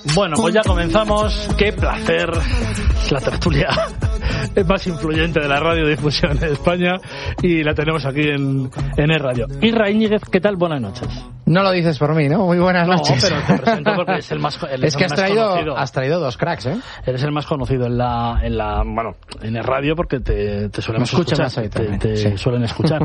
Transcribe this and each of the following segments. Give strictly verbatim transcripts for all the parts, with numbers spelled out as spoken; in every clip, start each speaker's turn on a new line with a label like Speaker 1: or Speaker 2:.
Speaker 1: Bueno, pues ya comenzamos. Qué placer, la tertulia más influyente de la radiodifusión en España, y la tenemos aquí en, en E-Radio. Isra Íñiguez, ¿qué tal? Buenas noches.
Speaker 2: No lo dices por mí, ¿no? Muy buenas noches.
Speaker 1: No, pero te presento porque es el más el,
Speaker 2: Es que
Speaker 1: el
Speaker 2: has
Speaker 1: más
Speaker 2: traído,
Speaker 1: conocido.
Speaker 2: has traído dos cracks, ¿eh?
Speaker 1: Eres el más conocido en la, en la, bueno, en E-Radio porque te, te solemos
Speaker 2: Me escuchan
Speaker 1: escuchar.
Speaker 2: más ahí también,
Speaker 1: te te
Speaker 2: sí.
Speaker 1: suelen escuchar.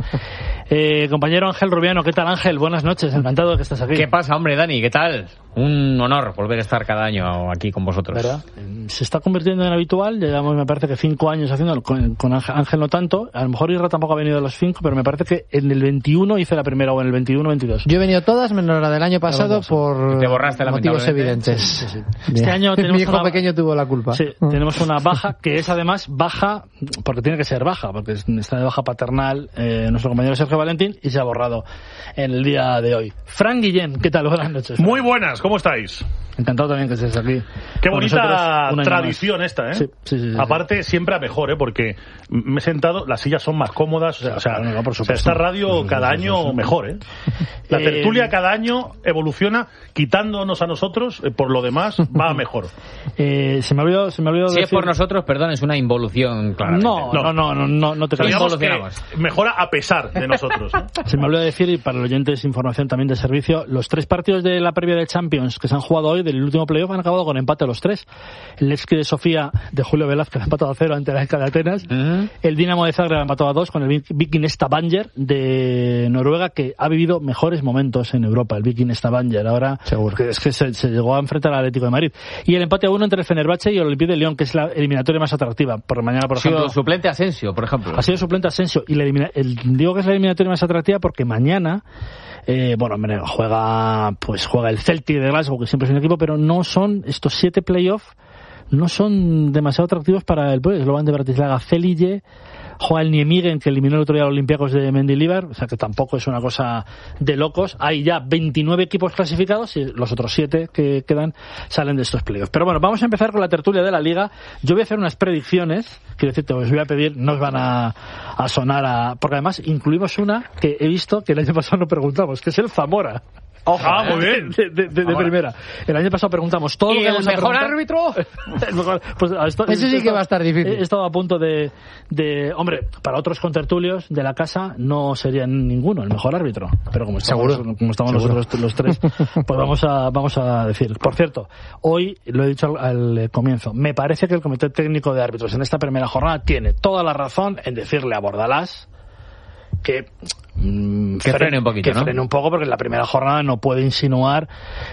Speaker 1: eh, compañero Ángel Rubiano, ¿qué tal, Ángel? Buenas noches, encantado de que estés aquí.
Speaker 3: ¿Qué pasa, hombre, Dani? ¿Qué tal? Un honor volver a estar cada año aquí con vosotros.
Speaker 1: ¿Verdad? Se está convirtiendo en habitual. Llevamos, me parece que cinco años haciéndolo. Con, con Ángel, Ángel no tanto. A lo mejor Isra tampoco ha venido a los cinco, pero me parece que en el veintiuno hice la primera, o en el veintiuno veintidós.
Speaker 2: Yo he venido todas menos la del año pasado por
Speaker 3: te borraste,
Speaker 2: motivos
Speaker 3: lamentablemente.
Speaker 2: evidentes.
Speaker 1: Sí, sí, sí. Este año tenemos
Speaker 2: Mi hijo
Speaker 1: una...
Speaker 2: pequeño tuvo la culpa.
Speaker 1: Sí, tenemos una baja que es además baja, porque tiene que ser baja, porque está de baja paternal eh, nuestro compañero Sergio Valentín, y se ha borrado en el día de hoy. Fran Guillén, ¿qué tal? Buenas noches.
Speaker 4: Muy buenas, ¿cómo estáis?
Speaker 1: Encantado también que estés aquí.
Speaker 4: Qué
Speaker 1: con
Speaker 4: bonita
Speaker 1: nosotros,
Speaker 4: tradición esta, ¿eh?
Speaker 1: Sí, sí, sí, sí,
Speaker 4: Aparte, siempre a mejor, ¿eh? Porque me he sentado, las sillas son más cómodas, o sea, o sea,
Speaker 1: no, no, por
Speaker 4: o sea,
Speaker 1: supuesto.
Speaker 4: esta radio cada año mejor, ¿eh? La
Speaker 1: Eh,
Speaker 4: tertulia cada año evoluciona, quitándonos a nosotros, eh, por lo demás, va a mejor.
Speaker 1: Eh, se me ha olvidado, se me ha olvidado
Speaker 3: Si es
Speaker 1: decir...
Speaker 3: por nosotros, perdón, es una involución, claramente.
Speaker 1: No, no, no, no, no, no te creas.
Speaker 4: Digamos que
Speaker 3: Evolucionamos.
Speaker 4: mejora a pesar de nosotros, ¿no?
Speaker 1: Se me olvidó decir, y para los oyentes información también de servicio, los tres partidos de la previa de Champions que se han jugado hoy, del último playoff, han acabado con empate los tres. El Levski de Sofía de Julio Velázquez ha empatado a cero ante la E K de Atenas.
Speaker 3: Uh-huh.
Speaker 1: El Dinamo de Zagreb ha empatado a dos con el Viking Stavanger de Noruega, que ha vivido mejores momentos en Europa. El Viking Stavanger ahora
Speaker 2: Seguro.
Speaker 1: que es que se, se llegó a enfrentar al Atlético de Madrid. Y el empate a uno entre el Fenerbahce y el Olympique de Lyon, que es la eliminatoria más atractiva. Por mañana, por
Speaker 3: Ha sido
Speaker 1: ejemplo,
Speaker 3: suplente Asensio, por ejemplo.
Speaker 1: ha sido suplente Asensio, y la elimina- el, digo que es la eliminatoria más atractiva porque mañana eh, bueno, hombre, juega pues juega el Celtic de Glasgow, que siempre es un equipo, pero no son estos siete playoffs, no son demasiado atractivos para el pues, Slovan de Bratislava. Celije, juega el Nijmegen, que eliminó el otro día a los Olympiacos de Mendilibar, o sea que tampoco es una cosa de locos. Hay ya veintinueve equipos clasificados y los otros siete que quedan salen de estos playoffs. Pero bueno, vamos a empezar con la tertulia de la Liga. Yo voy a hacer unas predicciones, quiero decirte, os voy a pedir, no os van a, a sonar a... Porque además incluimos una que he visto que el año pasado no preguntamos, que es el Zamora.
Speaker 4: Ah, muy bien.
Speaker 1: De, de, de, de primera. El año pasado preguntamos todo
Speaker 3: ¿Y
Speaker 1: lo que
Speaker 3: el
Speaker 1: vamos a
Speaker 3: mejor
Speaker 1: preguntar.
Speaker 3: árbitro?
Speaker 1: El mejor- pues, esto-
Speaker 2: Eso sí
Speaker 1: esto-
Speaker 2: que va a estar difícil.
Speaker 1: He estado a punto de, de... Hombre, para otros contertulios de la casa no sería ninguno el mejor árbitro. Pero como estamos,
Speaker 2: Seguro.
Speaker 1: como estamos
Speaker 2: Seguro.
Speaker 1: nosotros los tres, pues vamos a, vamos a decir. Por cierto, hoy, lo he dicho al, al comienzo, me parece que el Comité Técnico de Árbitros en esta primera jornada tiene toda la razón en decirle a Bordalás que mm,
Speaker 3: Que frene un poquito,
Speaker 1: que
Speaker 3: ¿no?
Speaker 1: frene un poco, porque en la primera jornada no puede insinuar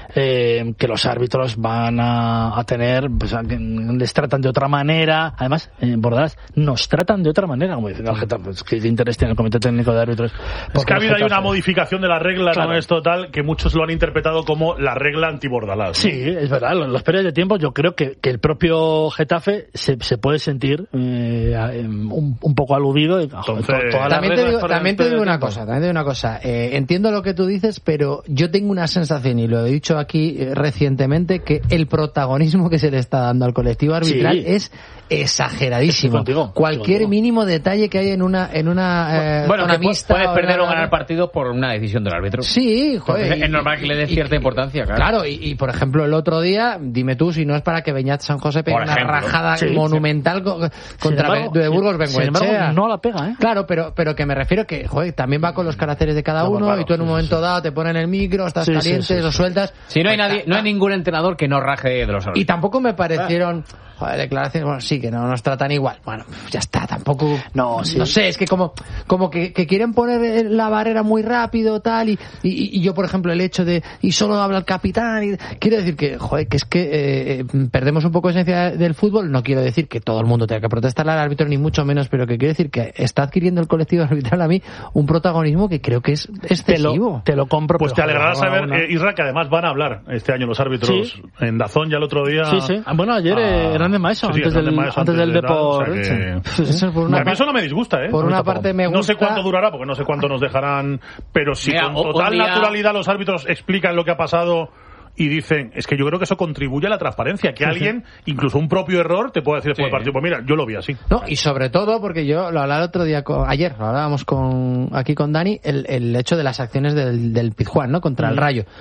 Speaker 1: eh, que los árbitros van a, a tener, pues, a, que les tratan de otra manera. Además, en Bordalás nos tratan de otra manera, como diciendo, pues, ¿qué interés tiene el Comité Técnico de Árbitros?
Speaker 4: Es que ha habido ahí una
Speaker 1: Getafe.
Speaker 4: modificación de la regla,
Speaker 1: Claro.
Speaker 4: no es total, que muchos lo han interpretado como la regla anti-Bordalás, ¿no?
Speaker 1: Sí, es verdad, los, los periodos de tiempo, yo creo que, que el propio Getafe se, se puede sentir eh, un, un poco aludido. Y, joder,
Speaker 4: Entonces-
Speaker 1: to- todas las
Speaker 2: También te
Speaker 1: reglas
Speaker 2: digo,
Speaker 1: para el
Speaker 2: también te
Speaker 1: periodo
Speaker 2: digo
Speaker 1: de
Speaker 2: una
Speaker 1: tiempo.
Speaker 2: cosa, también te digo una cosa. Eh, entiendo lo que tú dices, pero yo tengo una sensación, y lo he dicho aquí eh, recientemente, que el protagonismo que se le está dando al colectivo arbitral
Speaker 1: Sí.
Speaker 2: es exageradísimo.
Speaker 1: Estoy contigo,
Speaker 2: Cualquier
Speaker 1: estoy contigo.
Speaker 2: mínimo detalle que hay en una en una eh,
Speaker 3: Bueno,
Speaker 2: zona
Speaker 3: que pu-
Speaker 2: mixta
Speaker 3: puedes
Speaker 2: o
Speaker 3: perder o
Speaker 2: una-
Speaker 3: ganar partidos por una decisión del árbitro.
Speaker 2: Sí, joder.
Speaker 3: Entonces, es normal que le des cierta importancia, claro.
Speaker 2: Claro, y, y, por ejemplo el otro día, dime tú si no es para que Beñat San José pegue
Speaker 3: Por
Speaker 2: una
Speaker 3: ejemplo.
Speaker 2: rajada
Speaker 1: Sí,
Speaker 2: monumental co- contra
Speaker 1: embargo,
Speaker 2: Be- de Burgos
Speaker 1: sin embargo,
Speaker 2: Bengoechea.
Speaker 1: no la pega, ¿eh?
Speaker 2: Claro, pero pero que me refiero que, joder, también va con los caracteres de cada
Speaker 1: Claro,
Speaker 2: uno,
Speaker 1: claro,
Speaker 2: y tú en un
Speaker 1: sí,
Speaker 2: momento
Speaker 1: sí.
Speaker 2: dado te ponen el micro, estás
Speaker 1: Sí, sí,
Speaker 2: caliente,
Speaker 1: sí, sí.
Speaker 2: lo sueltas.
Speaker 3: Si no hay
Speaker 2: Pues,
Speaker 3: nadie,
Speaker 2: ta-
Speaker 3: no hay ningún entrenador que no raje de los árbitros.
Speaker 2: Y tampoco me parecieron, joder, declaraciones, bueno, sí, que no nos tratan igual. Bueno, ya está, tampoco...
Speaker 1: No, sí.
Speaker 2: No sé, es que como como que, que quieren poner la barrera muy rápido, tal, y, y, y yo, por ejemplo, el hecho de... Y solo habla el capitán, y quiero decir que, joder, que es que eh, perdemos un poco de esencia del fútbol. No quiero decir que todo el mundo tenga que protestarle al árbitro, ni mucho menos, pero que quiero decir que está adquiriendo el colectivo arbitral a mí un protagonismo que creo que es
Speaker 1: Te
Speaker 2: excesivo.
Speaker 1: lo, te lo compro.
Speaker 4: Pues te
Speaker 1: pero,
Speaker 4: alegrará
Speaker 1: joder,
Speaker 4: saber,
Speaker 1: una-
Speaker 4: eh, Isra, que además van a hablar este año los árbitros
Speaker 1: Sí.
Speaker 4: en Dazón ya el otro día.
Speaker 1: Sí, sí. Ah, bueno, ayer eh,
Speaker 4: Ah,
Speaker 1: Hernández Maeso,
Speaker 4: sí, sí,
Speaker 1: antes,
Speaker 4: Hernández
Speaker 1: del,
Speaker 4: Maeso,
Speaker 1: antes del
Speaker 4: de tal, o sea
Speaker 1: Depor.
Speaker 4: que-
Speaker 1: Sí.
Speaker 2: Eso por
Speaker 4: A
Speaker 2: una
Speaker 4: mí
Speaker 2: parte-
Speaker 4: eso no me disgusta, ¿eh?
Speaker 2: por una parte me gusta...
Speaker 4: No sé cuánto durará, porque no sé cuánto nos dejarán, pero si
Speaker 3: Mira,
Speaker 4: con
Speaker 3: o-
Speaker 4: total
Speaker 3: un día-
Speaker 4: naturalidad los árbitros explican lo que ha pasado y dicen, es que yo creo que eso contribuye a la transparencia, que alguien, incluso un propio error, te puede decir después
Speaker 3: Sí.
Speaker 4: del partido, pues mira, yo lo vi así.
Speaker 2: No, y sobre todo, porque yo lo hablaba el otro día, con, ayer, lo hablábamos con, aquí con Dani, el, el hecho de las acciones del, del Pizjuán, ¿no? Contra el Rayo.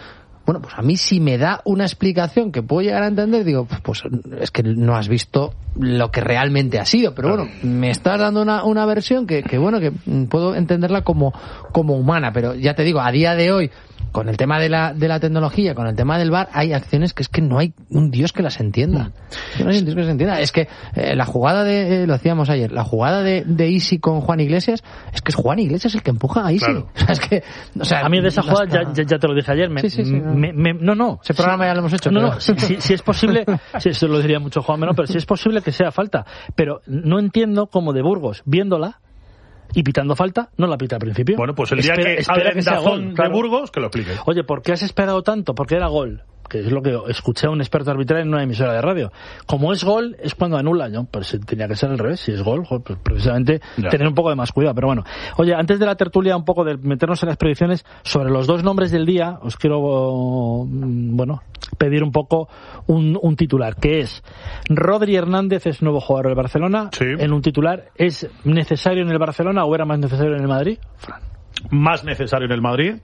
Speaker 2: Bueno, pues a mí si me da una explicación que puedo llegar a entender, digo, pues es que no has visto lo que realmente ha sido. Pero bueno, me estás dando una, una versión que, que, bueno, que puedo entenderla como, como humana. Pero ya te digo, a día de hoy, con el tema de la, de la tecnología, con el tema del V A R, hay acciones que es que no hay un Dios que las entienda. No hay un Dios que las entienda. Es que eh, la jugada de, eh, lo decíamos ayer, la jugada de, de Isi con Juan Iglesias, es que es Juan Iglesias el que empuja a Isi. Claro. O sea, es que, o sea,
Speaker 1: a mí de esa jugada, ya, ya, ya te lo dije ayer, me,
Speaker 2: sí, sí, sí, no.
Speaker 1: Me, me, no, no.
Speaker 2: Ese programa
Speaker 1: sí,
Speaker 2: ya lo hemos hecho.
Speaker 1: No,
Speaker 2: pero...
Speaker 1: no, si, si, si es posible, si eso lo diría mucho Juan Menor, pero si es posible que sea falta. Pero no entiendo cómo de Burgos, viéndola, y pitando falta, no la pita al principio.
Speaker 4: Bueno, pues el día
Speaker 1: espera,
Speaker 4: que
Speaker 1: espera
Speaker 4: hablen
Speaker 1: que sea
Speaker 4: Dazón
Speaker 1: gol, claro.
Speaker 4: de Burgos, que lo explique.
Speaker 1: Oye, ¿por qué has esperado tanto? Porque era gol, que es lo que escuché a un experto arbitral en una emisora de radio. Como es gol, es cuando anula, ¿no? Pero si tenía que ser al revés, si es gol, pues precisamente ya. Tener un poco de más cuidado. Pero bueno, oye, antes de la tertulia, un poco de meternos en las predicciones, sobre los dos nombres del día, os quiero, bueno, pedir un poco un, un titular, que es Rodri Hernández es nuevo jugador del Barcelona.
Speaker 4: Sí.
Speaker 1: En un titular, ¿es necesario en el Barcelona o era más necesario en el Madrid? Fran.
Speaker 4: Más necesario en el Madrid,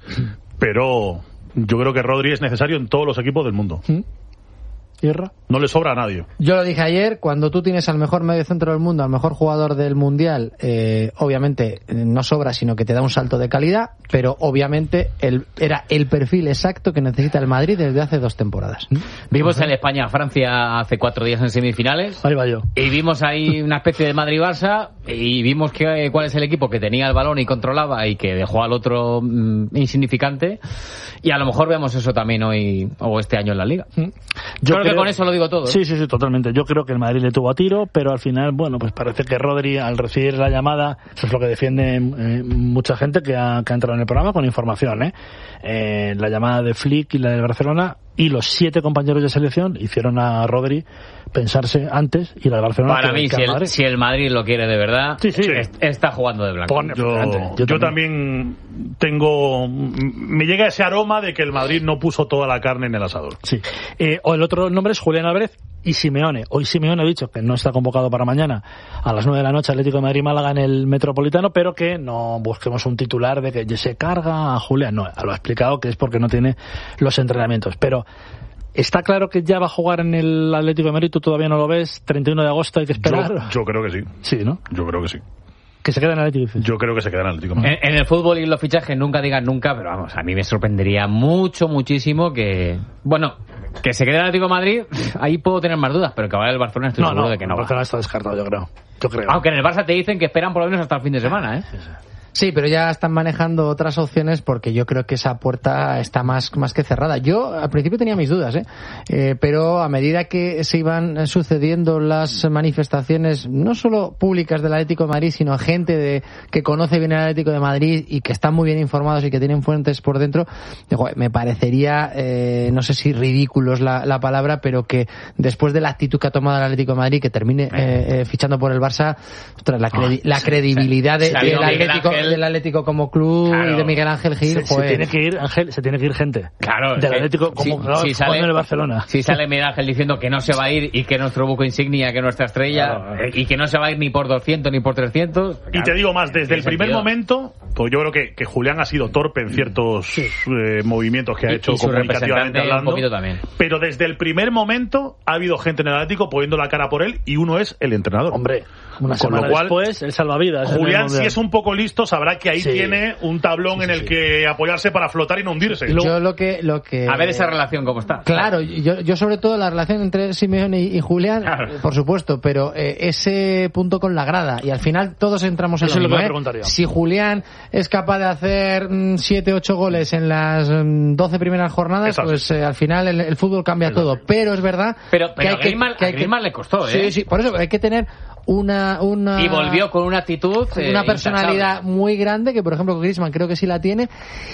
Speaker 4: pero yo creo que Rodri es necesario en todos los equipos del mundo.
Speaker 1: ¿Mm? ¿Tierra?
Speaker 4: No le sobra a nadie.
Speaker 2: Yo lo dije ayer, cuando tú tienes al mejor mediocentro del mundo, al mejor jugador del mundial, eh, obviamente no sobra, sino que te da un salto de calidad, pero obviamente el, era el perfil exacto que necesita el Madrid desde hace dos temporadas.
Speaker 3: Vimos uh-huh. el España-Francia hace cuatro días en semifinales.
Speaker 1: Ahí va yo.
Speaker 3: Y vimos ahí una especie de Madrid-Barça y vimos que, cuál es el equipo que tenía el balón y controlaba y que dejó al otro mm, insignificante. Y a lo mejor vemos eso también hoy o este año en la Liga. Yo creo, creo que con eso lo digo todo. ¿eh?
Speaker 1: Sí, sí, sí, totalmente. Yo creo que el Madrid le tuvo a tiro, pero al final, bueno, pues parece que Rodri, al recibir la llamada, eso es lo que defiende eh, mucha gente que ha, que ha entrado en el programa con información, ¿eh? Eh, la llamada de Flick y la del Barcelona, y los siete compañeros de selección hicieron a Rodri pensarse antes y la de Barcelona.
Speaker 3: Para
Speaker 1: que,
Speaker 3: mí,
Speaker 1: que
Speaker 3: si, el, si el Madrid lo quiere de verdad,
Speaker 1: sí, sí.
Speaker 3: Es, está jugando de blanco.
Speaker 4: Pone, yo, yo, yo también. también tengo. Me llega ese aroma de que el Madrid no puso toda la carne en el asador.
Speaker 1: Sí. Eh, o el otro nombre es Julián Álvarez y Simeone. Hoy Simeone ha dicho que no está convocado para mañana a las nueve de la noche Atlético de Madrid-Málaga en el Metropolitano, pero que no busquemos un titular de que se carga a Julián. No, lo ha explicado que es porque no tiene los entrenamientos. Pero ¿está claro que ya va a jugar en el Atlético de Madrid? ¿Tú todavía no lo ves? treinta y uno de agosto hay que esperar.
Speaker 4: Yo, yo creo que sí.
Speaker 1: Sí, ¿no?
Speaker 4: Yo creo que sí.
Speaker 1: Que se queda en el Atlético.
Speaker 4: Yo creo que se queda en el Atlético.
Speaker 3: En, en el fútbol y los fichajes nunca digan nunca, pero vamos, a mí me sorprendería mucho, muchísimo que, bueno, que se quede en el Atlético de Madrid, ahí puedo tener más dudas, pero que vaya el Barcelona estoy
Speaker 1: no,
Speaker 3: seguro
Speaker 1: no,
Speaker 3: de que no
Speaker 1: va. El Barcelona está descartado, yo creo. Yo creo.
Speaker 3: Aunque en el Barça te dicen que esperan por lo menos hasta el fin de semana, ¿eh?
Speaker 1: Sí, sí.
Speaker 2: Sí, pero ya están manejando otras opciones porque yo creo que esa puerta está más, más que cerrada. Yo al principio tenía mis dudas, ¿eh? Eh, pero a medida que se iban sucediendo las manifestaciones, no solo públicas del Atlético de Madrid, sino gente de, que conoce bien el Atlético de Madrid y que están muy bien informados y que tienen fuentes por dentro, digo, me parecería, eh, no sé si ridículo es la, la palabra, pero que después de la actitud que ha tomado el Atlético de Madrid, que termine eh, eh, fichando por el Barça, ostras, la, credi- la credibilidad de, del Atlético del Atlético como club, claro, y de Miguel Ángel Gil,
Speaker 1: se, se tiene que ir Ángel, se tiene que ir gente,
Speaker 3: claro,
Speaker 1: del Atlético como
Speaker 3: si,
Speaker 1: claro,
Speaker 3: si sale
Speaker 1: en el Barcelona.
Speaker 3: Si sale Miguel Ángel diciendo que no se va a ir y que nuestro buco insignia, que nuestra estrella, claro, eh, y que no se va a ir ni por doscientos ni por trescientos, claro,
Speaker 4: y te digo más, desde el primer sentido? momento, pues yo creo que, que Julián ha sido torpe en ciertos sí. eh, movimientos que ha
Speaker 3: y,
Speaker 4: hecho
Speaker 3: y
Speaker 4: comunicativamente hablando,
Speaker 3: un poquito también.
Speaker 4: Pero desde el primer momento ha habido gente en el Atlético poniendo la cara por él y uno es el entrenador.
Speaker 1: Hombre, una
Speaker 4: con
Speaker 1: semana
Speaker 4: lo cual,
Speaker 1: después el salvavidas.
Speaker 4: Julián, si es un poco listo, sabrá que ahí
Speaker 1: sí.
Speaker 4: tiene un tablón sí, sí, en el sí. que apoyarse para flotar y no hundirse.
Speaker 2: Luego, yo lo que, lo que...
Speaker 3: A ver esa relación cómo está.
Speaker 2: Claro, yo, yo sobre todo la relación entre Simeone y, y Julián, claro, por supuesto, pero eh, ese punto con la grada, y al final todos entramos en
Speaker 1: eso
Speaker 2: lo mismo,
Speaker 1: es lo que
Speaker 2: ¿eh? Si Julián es capaz de hacer siete ocho goles en las mm, doce primeras jornadas, Exacto. pues eh, al final el, el fútbol cambia Exacto. todo, pero es verdad
Speaker 3: pero, pero
Speaker 2: que hay
Speaker 3: a Griezmann,
Speaker 2: que, que, hay
Speaker 3: a Griezmann
Speaker 2: que,
Speaker 3: le costó, ¿eh?
Speaker 2: Sí, sí, por eso hay que tener una, una...
Speaker 3: Y volvió con una actitud eh,
Speaker 2: una personalidad intachable. Muy grande, que por ejemplo Griezmann creo que sí la tiene.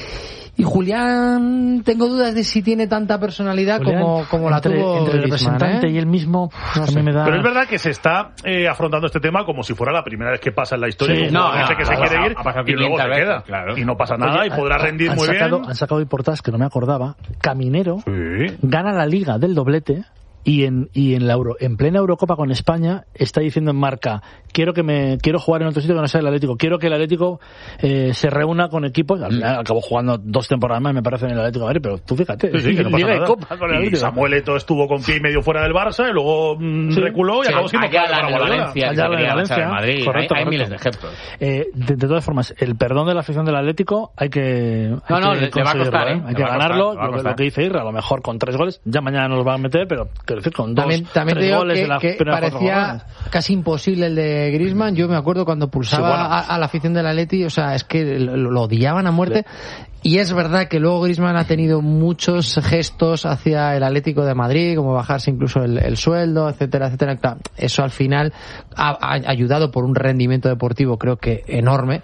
Speaker 2: Y Julián, tengo dudas de si tiene tanta personalidad Julián, como, como la
Speaker 1: entre,
Speaker 2: tuvo
Speaker 1: entre el representante
Speaker 2: ¿eh?
Speaker 1: y él mismo. No sé. me da...
Speaker 4: Pero es verdad que se está eh, afrontando este tema como si fuera la primera vez que pasa en la historia.
Speaker 1: Sí,
Speaker 4: no,
Speaker 1: no,
Speaker 4: gente
Speaker 1: no,
Speaker 4: que
Speaker 1: no,
Speaker 4: se quiere
Speaker 3: no,
Speaker 4: ir
Speaker 3: no,
Speaker 4: y luego se
Speaker 3: veces,
Speaker 4: queda.
Speaker 3: Claro.
Speaker 4: Y no pasa nada. Oye, y podrá rendir
Speaker 1: han
Speaker 4: muy
Speaker 1: sacado,
Speaker 4: bien.
Speaker 1: Han sacado hoy portadas que no me acordaba. Caminero
Speaker 4: sí.
Speaker 1: gana la Liga del doblete y en y en la Euro, en plena Eurocopa con España está diciendo en Marca, quiero que me quiero jugar en otro sitio que no sea el Atlético, quiero que el Atlético eh, se reúna con equipos. Al final acabó jugando dos temporadas más, me parece, en el Atlético de Madrid, pero tú fíjate,
Speaker 4: sí, sí, que no pasa
Speaker 1: Liga
Speaker 4: nada.
Speaker 1: de Copa con el
Speaker 4: y
Speaker 1: Atlético.
Speaker 4: Samuel Eto'o estuvo con pie y medio fuera del Barça y luego mm,
Speaker 1: Sí.
Speaker 4: reculó y
Speaker 3: Sí,
Speaker 4: acabó siendo
Speaker 3: allá
Speaker 4: para
Speaker 3: en
Speaker 4: Guardiola.
Speaker 3: Valencia,
Speaker 1: Allá
Speaker 3: que
Speaker 1: en
Speaker 3: quería
Speaker 1: Valencia,
Speaker 3: pasar en Madrid.
Speaker 1: correcto,
Speaker 3: hay, hay
Speaker 1: correcto.
Speaker 3: miles de ejemplos.
Speaker 1: Eh, de, de todas formas, el perdón de la afición del Atlético hay que, hay
Speaker 3: No, no,
Speaker 1: que
Speaker 3: le- le va a
Speaker 1: conseguirlo,
Speaker 3: costar,
Speaker 1: ¿eh?
Speaker 3: ¿eh?
Speaker 1: Hay
Speaker 3: Le
Speaker 1: que
Speaker 3: va a costar,
Speaker 1: ganarlo,
Speaker 3: le va a
Speaker 1: lo, que-
Speaker 3: costar.
Speaker 1: lo que dice Irra, a lo mejor con tres goles, ya mañana nos lo van a meter, pero quiero decir, con dos,
Speaker 2: También, también te
Speaker 1: tres
Speaker 2: digo
Speaker 1: goles
Speaker 2: que,
Speaker 1: de la
Speaker 2: que
Speaker 1: primera cuatro
Speaker 2: parecía
Speaker 1: jornadas.
Speaker 2: casi imposible el de Griezmann. Yo me acuerdo cuando pulsaba
Speaker 1: Sí, bueno.
Speaker 2: a, a la afición del Atleti, o sea, es que lo, lo odiaban a muerte. Y es verdad que luego Griezmann ha tenido muchos gestos hacia el Atlético de Madrid, como bajarse incluso el, el sueldo, etcétera, etcétera. Eso al final ha, ha ayudado por un rendimiento deportivo, creo que enorme,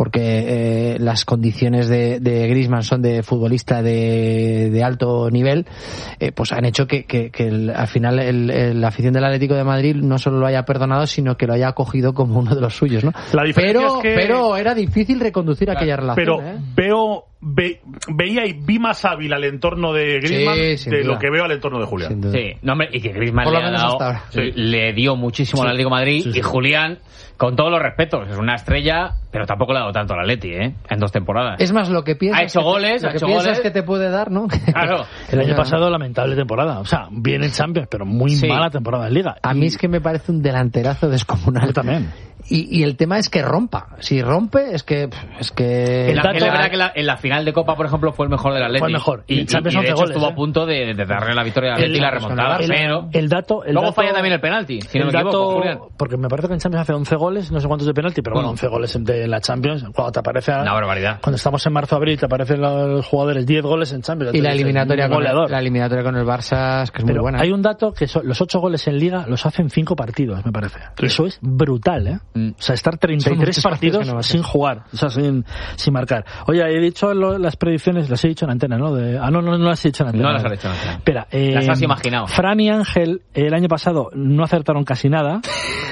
Speaker 2: porque eh, las condiciones de, de Griezmann son de futbolista de, de alto nivel, eh, pues han hecho que, que, que el, al final el, el, la afición del Atlético de Madrid no solo lo haya perdonado, sino que lo haya acogido como uno de los suyos, ¿no?
Speaker 4: La diferencia
Speaker 2: pero,
Speaker 4: es que-
Speaker 2: pero era difícil reconducir aquella relación.
Speaker 4: Pero
Speaker 2: ¿eh?
Speaker 4: veo ve- veía y vi más hábil al entorno de Griezmann
Speaker 2: Sí, sin
Speaker 4: de
Speaker 2: duda.
Speaker 4: lo que veo al entorno de Julián.
Speaker 2: Sin duda.
Speaker 3: Sí, no, hombre, y que Griezmann
Speaker 2: Por
Speaker 3: le
Speaker 2: lo
Speaker 3: ha
Speaker 2: menos
Speaker 3: dado,
Speaker 2: hasta ahora.
Speaker 4: Sí.
Speaker 3: le dio muchísimo al Atlético de Madrid,
Speaker 1: Sí, sí.
Speaker 3: y Julián, con todos los respetos, es una estrella, pero tampoco le ha dado tanto al Atleti, ¿eh? En dos temporadas.
Speaker 2: Es más, lo que piensas,
Speaker 3: Ha hecho
Speaker 2: que-
Speaker 3: goles,
Speaker 2: lo
Speaker 3: ha
Speaker 2: que
Speaker 3: hecho
Speaker 2: piensas
Speaker 3: goles.
Speaker 2: que te puede dar, ¿no?
Speaker 3: Claro.
Speaker 1: El año
Speaker 2: Ya.
Speaker 1: pasado, lamentable temporada. O sea, bien en Champions, pero muy
Speaker 3: Sí.
Speaker 1: mala temporada en Liga.
Speaker 2: A mí es que me parece un delanterazo descomunal.
Speaker 1: Yo también.
Speaker 2: Y, y el tema es que rompa. Si rompe, es que... Es que
Speaker 3: En la,
Speaker 1: dato-
Speaker 3: es verdad que la- en la final de Copa, por ejemplo, fue el mejor del Atleti.
Speaker 1: Fue el mejor. Y
Speaker 3: Y,
Speaker 1: en Champions
Speaker 3: y de
Speaker 1: once
Speaker 3: hecho
Speaker 1: goles,
Speaker 3: estuvo
Speaker 1: ¿eh?
Speaker 3: a punto de, de darle la victoria al Atleti y la remontada.
Speaker 1: el,
Speaker 3: Pero
Speaker 1: el dato... El
Speaker 3: luego
Speaker 1: dato,
Speaker 3: falla también el penalti, si no
Speaker 1: el
Speaker 3: me equivoco,
Speaker 1: dato,
Speaker 3: Julián.
Speaker 1: porque me parece que en Champions hace once goles, no sé cuántos de penalti, pero bueno,
Speaker 3: Mm.
Speaker 1: once goles en, de, en la Champions, cuando te aparece...
Speaker 3: Una barbaridad.
Speaker 1: Cuando estamos en marzo-abril, te aparecen los jugadores diez goles en Champions.
Speaker 2: Y la
Speaker 1: Entonces,
Speaker 2: eliminatoria,
Speaker 1: un
Speaker 2: con el,
Speaker 1: goleador.
Speaker 2: la eliminatoria con el Barça es que es
Speaker 1: Pero
Speaker 2: muy buena.
Speaker 1: hay un dato que son, los ocho goles en Liga los hacen cinco partidos, me parece.
Speaker 4: Sí.
Speaker 1: Eso es brutal, ¿eh?
Speaker 3: Mm.
Speaker 1: O sea, estar treinta y
Speaker 2: Son
Speaker 1: tres
Speaker 2: muchos
Speaker 1: partidos
Speaker 2: partidos que no
Speaker 1: sin jugar, o sea, sin, sin marcar. Oye, he dicho lo- las predicciones, las he dicho en antena, ¿no? De, ah, no, no, no las he dicho en antena.
Speaker 3: No las has hecho en antena.
Speaker 1: Espera, eh,
Speaker 3: Las has imaginado.
Speaker 1: Fran y Ángel el año pasado no acertaron casi nada.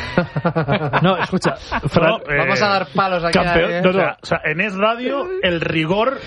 Speaker 1: No, escucha, Fran,
Speaker 4: No, eh,
Speaker 2: Vamos a dar palos aquí.
Speaker 1: campeón,
Speaker 2: ¿eh?
Speaker 1: no,
Speaker 4: O sea, o sea, en Es Radio el rigor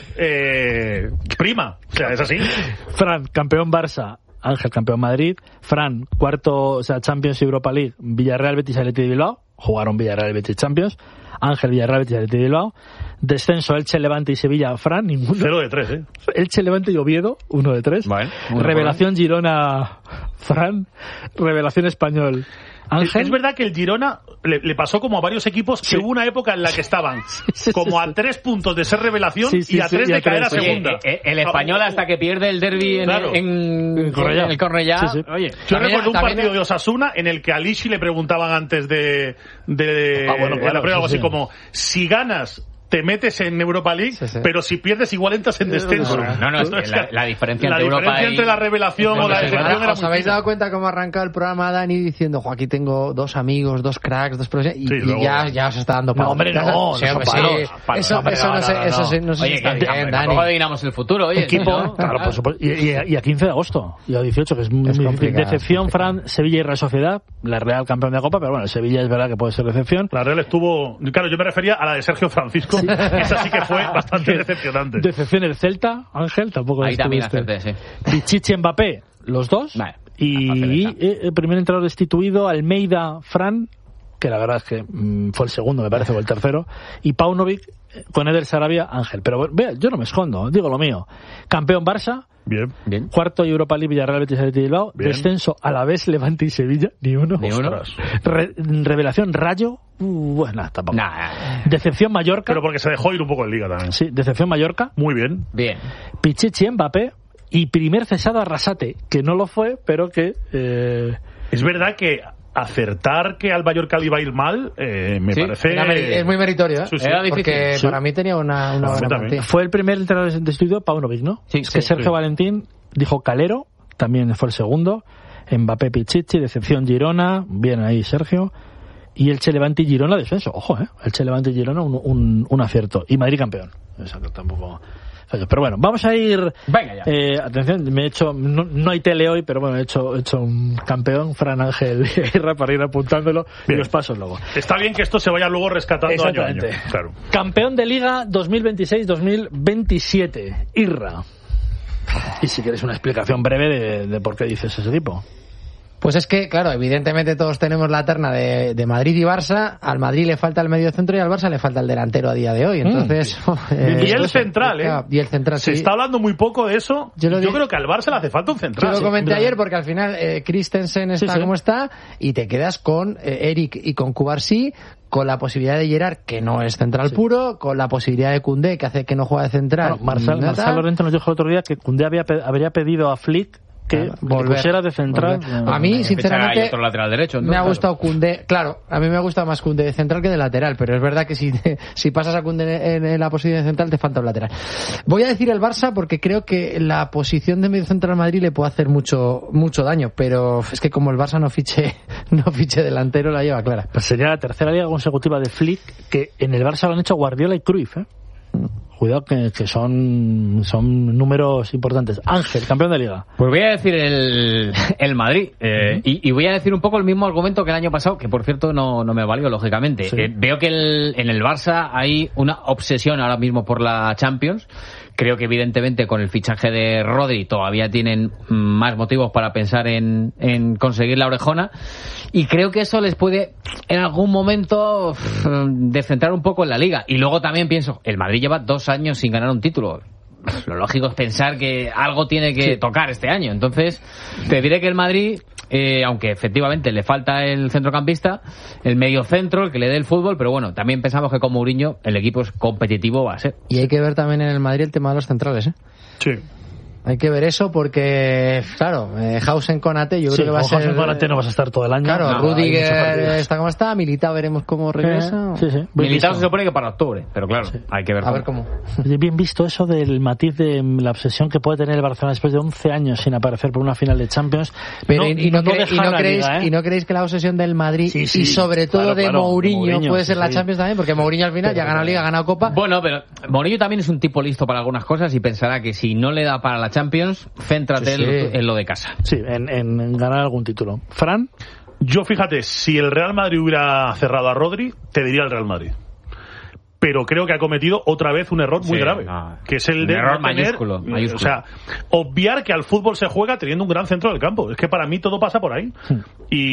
Speaker 4: eh, prima. O sea, es así.
Speaker 1: Fran, campeón Barça, Ángel, campeón Madrid, Fran, cuarto, o sea, Champions y Europa League, Villarreal, Betis, Athletic de Bilbao, jugaron Villarreal, Betis, Champions, Ángel, Villarreal, Betis, Athletic de Bilbao, descenso, Elche, Levante y Sevilla, Fran, ninguno.
Speaker 4: Cero de tres, ¿eh?
Speaker 1: Elche, Levante y Oviedo, uno de tres.
Speaker 3: Bueno, uno
Speaker 1: Revelación Girona, Fran, Revelación Español, Ángel.
Speaker 4: Es verdad que el Girona le, le pasó como a varios equipos
Speaker 1: Sí.
Speaker 4: que hubo una época en la que estaban
Speaker 1: sí,
Speaker 4: como
Speaker 1: sí,
Speaker 4: a tres puntos de ser revelación
Speaker 1: Sí, sí,
Speaker 4: y a
Speaker 1: sí,
Speaker 4: tres
Speaker 1: y a
Speaker 4: de caer a
Speaker 1: tres.
Speaker 3: Oye,
Speaker 4: segunda.
Speaker 3: eh, el español hasta que pierde el derbi en,
Speaker 4: Claro.
Speaker 3: en,
Speaker 1: En Cornellá.
Speaker 3: en el Cornellá.
Speaker 1: Sí, sí.
Speaker 3: Oye,
Speaker 4: Yo
Speaker 2: También-
Speaker 4: recuerdo un
Speaker 2: también-
Speaker 4: partido de Osasuna en el que a Lishi le preguntaban antes de, de
Speaker 1: Ah, bueno,
Speaker 4: de
Speaker 1: claro,
Speaker 4: la prueba algo
Speaker 1: sí,
Speaker 4: así
Speaker 1: sí.
Speaker 4: como si ganas te metes en Europa League,
Speaker 2: Sí, sí.
Speaker 4: pero si pierdes igual entras en descenso.
Speaker 3: No, no, es que la, la diferencia
Speaker 4: La
Speaker 3: entre Europa
Speaker 4: diferencia
Speaker 3: y...
Speaker 4: entre la revelación o la
Speaker 3: Ahora,
Speaker 4: decepción era
Speaker 2: ¿Os
Speaker 4: muy
Speaker 2: habéis
Speaker 4: fina.
Speaker 2: dado cuenta cómo ha arrancado el programa Dani diciendo, jo, aquí tengo dos amigos, dos cracks, dos profesionales, y,
Speaker 4: Sí,
Speaker 2: y
Speaker 4: luego-
Speaker 2: ya, ya os está dando palos?
Speaker 1: hombre, no,
Speaker 2: Sí,
Speaker 1: no
Speaker 2: hombre,
Speaker 1: son
Speaker 2: sí.
Speaker 1: palos,
Speaker 4: palos.
Speaker 2: Eso,
Speaker 4: Hombre,
Speaker 2: eso
Speaker 4: no,
Speaker 2: no,
Speaker 4: no,
Speaker 2: sé,
Speaker 4: no,
Speaker 2: eso
Speaker 4: no.
Speaker 2: sí, no sé si
Speaker 3: Oye,
Speaker 2: está
Speaker 3: que
Speaker 2: bien,
Speaker 3: hombre,
Speaker 2: Dani.
Speaker 3: tampoco adivinamos el futuro, oye.
Speaker 1: Equipo,
Speaker 3: ¿no?
Speaker 1: claro, por supuesto. Y, y- y a quince de agosto, y a dieciocho, que es muy,
Speaker 2: Es
Speaker 1: muy difícil.
Speaker 2: complicado, es
Speaker 1: Decepción,
Speaker 2: complicado.
Speaker 1: Fran, Sevilla y Real Sociedad, la Real campeón de Copa, pero bueno, el Sevilla es verdad que puede ser decepción.
Speaker 4: La Real estuvo... Claro, yo me refería a la de Sergio Francisco. Esa sí que fue bastante decepcionante.
Speaker 1: Decepción el Celta, Ángel, tampoco
Speaker 3: Ahí también
Speaker 1: estuviste.
Speaker 3: acerté, sí.
Speaker 1: Pichichi, Mbappé, los dos.
Speaker 3: Vale,
Speaker 1: y
Speaker 3: facilita.
Speaker 1: eh, el primer entrenador destituido, Almeida, Fran, que la verdad es que mm, fue el segundo, me parece, o el tercero, y Paunovic, eh, con Eder Sarabia, Ángel. Pero vea, yo no me escondo, digo lo mío. Campeón Barça,
Speaker 4: Bien.
Speaker 3: Bien.
Speaker 1: cuarto Europa League, Villarreal, Betis, Athletic de Bilbao,
Speaker 4: Bien.
Speaker 1: descenso Alavés, Levante y Sevilla, ni uno.
Speaker 3: Ni uno.
Speaker 4: Ostras.
Speaker 1: Re- revelación Rayo, uh, bueno, tampoco.
Speaker 3: Nah,
Speaker 1: Decepción Mallorca,
Speaker 4: Pero porque se dejó ir un poco en Liga también.
Speaker 1: sí, decepción Mallorca,
Speaker 4: Muy bien.
Speaker 3: bien.
Speaker 1: Pichichi, Mbappé y primer cesado Arrasate, que no lo fue, pero que eh,
Speaker 4: Es verdad que acertar que al Mallorca le iba a ir mal eh, me
Speaker 3: Sí,
Speaker 4: parece...
Speaker 2: Era meri- es muy meritorio, ¿eh?
Speaker 4: Sí, sí.
Speaker 3: Era difícil.
Speaker 2: Porque
Speaker 1: Sí.
Speaker 2: para mí tenía una, una
Speaker 4: Ah,
Speaker 2: buena
Speaker 4: también.
Speaker 2: plantilla.
Speaker 1: fue el primer entrenador de estudio, Paunovic, ¿no?
Speaker 3: Sí,
Speaker 1: es que
Speaker 3: sí,
Speaker 1: Sergio
Speaker 4: sí.
Speaker 1: Valentín dijo Calero, también fue el segundo, Mbappé, Pichichi, decepción Girona, bien ahí Sergio, y el Che Levante y Girona descenso, ojo, ¿eh? El Che Levante y Girona un, un, un acierto, y Madrid campeón, eso que tampoco fallo. Pero bueno, vamos a ir,
Speaker 3: Venga ya.
Speaker 1: eh, atención, me he hecho, no, no hay tele hoy, pero bueno, he hecho, he hecho un campeón, Fran Ángel y Irra, para ir apuntándolo,
Speaker 4: Bien.
Speaker 1: y los pasos luego.
Speaker 4: Está bien que esto se vaya luego rescatando año a año.
Speaker 1: Exactamente.
Speaker 4: Claro.
Speaker 1: Campeón de Liga dos mil veintiséis dos mil veintisiete, Irra. Y si quieres una explicación breve de, de por qué dices ese tipo.
Speaker 2: Pues es que, claro, evidentemente todos tenemos la terna de, de Madrid y Barça. Al Madrid le falta el medio centro y al Barça le falta el delantero a día de hoy. Entonces,
Speaker 4: mm.
Speaker 2: eh,
Speaker 4: y el central, ¿eh?
Speaker 2: Y el central,
Speaker 4: Se
Speaker 2: sí.
Speaker 4: está hablando muy poco de eso.
Speaker 2: Yo,
Speaker 4: yo
Speaker 2: digo,
Speaker 4: creo que al Barça le hace falta un central.
Speaker 2: Yo lo comenté
Speaker 4: sí.
Speaker 2: ayer porque al final eh, Christensen está sí, sí. como está y te quedas con eh, Eric y con Cubarsí, con la posibilidad de Gerard, que no es central sí. puro, con la posibilidad de Koundé, que hace que no juega de central.
Speaker 1: Bueno, Marcel, Marcel Lorente nos dijo el otro día que Koundé había, habría pedido a Flick que
Speaker 2: volver,
Speaker 1: pusiera de central.
Speaker 2: Volver. A mí, sinceramente,
Speaker 3: otro lateral derecho, entonces,
Speaker 2: me ha
Speaker 3: claro.
Speaker 2: gustado Koundé. Claro, a mí me ha gustado más Koundé de central que de lateral, pero es verdad que si, te, si pasas a Koundé en, en la posición de central te falta un lateral. Voy a decir el Barça porque creo que la posición de medio central Madrid le puede hacer mucho mucho daño, pero es que como el Barça no fiche no fiche delantero, la lleva clara.
Speaker 1: Pues sería la tercera liga consecutiva de Flick, que en el Barça lo han hecho Guardiola y Cruyff, ¿eh? Cuidado que, que son son números importantes. Ángel, campeón de liga.
Speaker 3: Pues voy a decir el, el Madrid. Eh, uh-huh. y, y voy a decir un poco el mismo argumento que el año pasado, que por cierto no, no me valió, lógicamente. Sí. Eh, veo que el, en el Barça hay una obsesión ahora mismo por la Champions. Creo que evidentemente con el fichaje de Rodri todavía tienen más motivos para pensar en, en conseguir la orejona. Y creo que eso les puede en algún momento descentrar un poco en la liga. Y luego también pienso, el Madrid lleva dos años sin ganar un título. Lo lógico es pensar que algo tiene que sí. tocar este año. Entonces, te diré que el Madrid, eh, aunque efectivamente le falta el centrocampista, el mediocentro, el que le dé el fútbol, pero bueno, también pensamos que con Mourinho el equipo es competitivo, va a ser.
Speaker 2: Y hay que ver también en el Madrid el tema de los centrales, ¿eh?
Speaker 4: Sí.
Speaker 2: Hay que ver eso porque, claro, eh, Hausen Konate yo
Speaker 1: sí,
Speaker 2: creo que va a ser...
Speaker 1: Hausen Konate no vas a estar todo el año.
Speaker 2: Claro,
Speaker 1: no,
Speaker 2: Rudiger está como está, Militao veremos cómo regresa.
Speaker 1: Eh, sí, sí.
Speaker 3: Militao se supone que para octubre, pero claro, sí. hay que ver
Speaker 2: cómo. A ver
Speaker 3: cómo.
Speaker 2: cómo.
Speaker 1: Bien visto eso del matiz de la obsesión que puede tener el Barcelona después de once años sin aparecer por una final de Champions.
Speaker 2: Pero
Speaker 1: no,
Speaker 2: y, y, no,
Speaker 1: no
Speaker 2: cre- y, no creéis,
Speaker 1: liga, ¿eh?
Speaker 2: y no creéis que la obsesión del Madrid
Speaker 1: sí, sí,
Speaker 2: y sobre todo
Speaker 1: claro,
Speaker 2: de,
Speaker 1: claro,
Speaker 2: Mourinho,
Speaker 1: de Mourinho
Speaker 2: puede ser
Speaker 1: sí,
Speaker 2: la
Speaker 1: sí.
Speaker 2: Champions también, porque Mourinho al final pero, ya ha ganado Liga, ha ganado Copa.
Speaker 3: Bueno, pero Mourinho también es un tipo listo para algunas cosas y pensará que si no le da para la Champions, céntrate sí, sí. En, en lo de casa.
Speaker 1: Sí, en, en, en ganar algún título. Fran.
Speaker 4: Yo, fíjate, si el Real Madrid hubiera cerrado a Rodri, te diría el Real Madrid. Pero creo que ha cometido otra vez un error muy
Speaker 3: sí,
Speaker 4: grave,
Speaker 3: no.
Speaker 4: que es el
Speaker 3: un
Speaker 4: de
Speaker 3: error
Speaker 4: no tener,
Speaker 3: mayúsculo, mayúsculo.
Speaker 4: O sea, obviar que al fútbol se juega teniendo un gran centro del campo. Es que para mí todo pasa por ahí. Sí.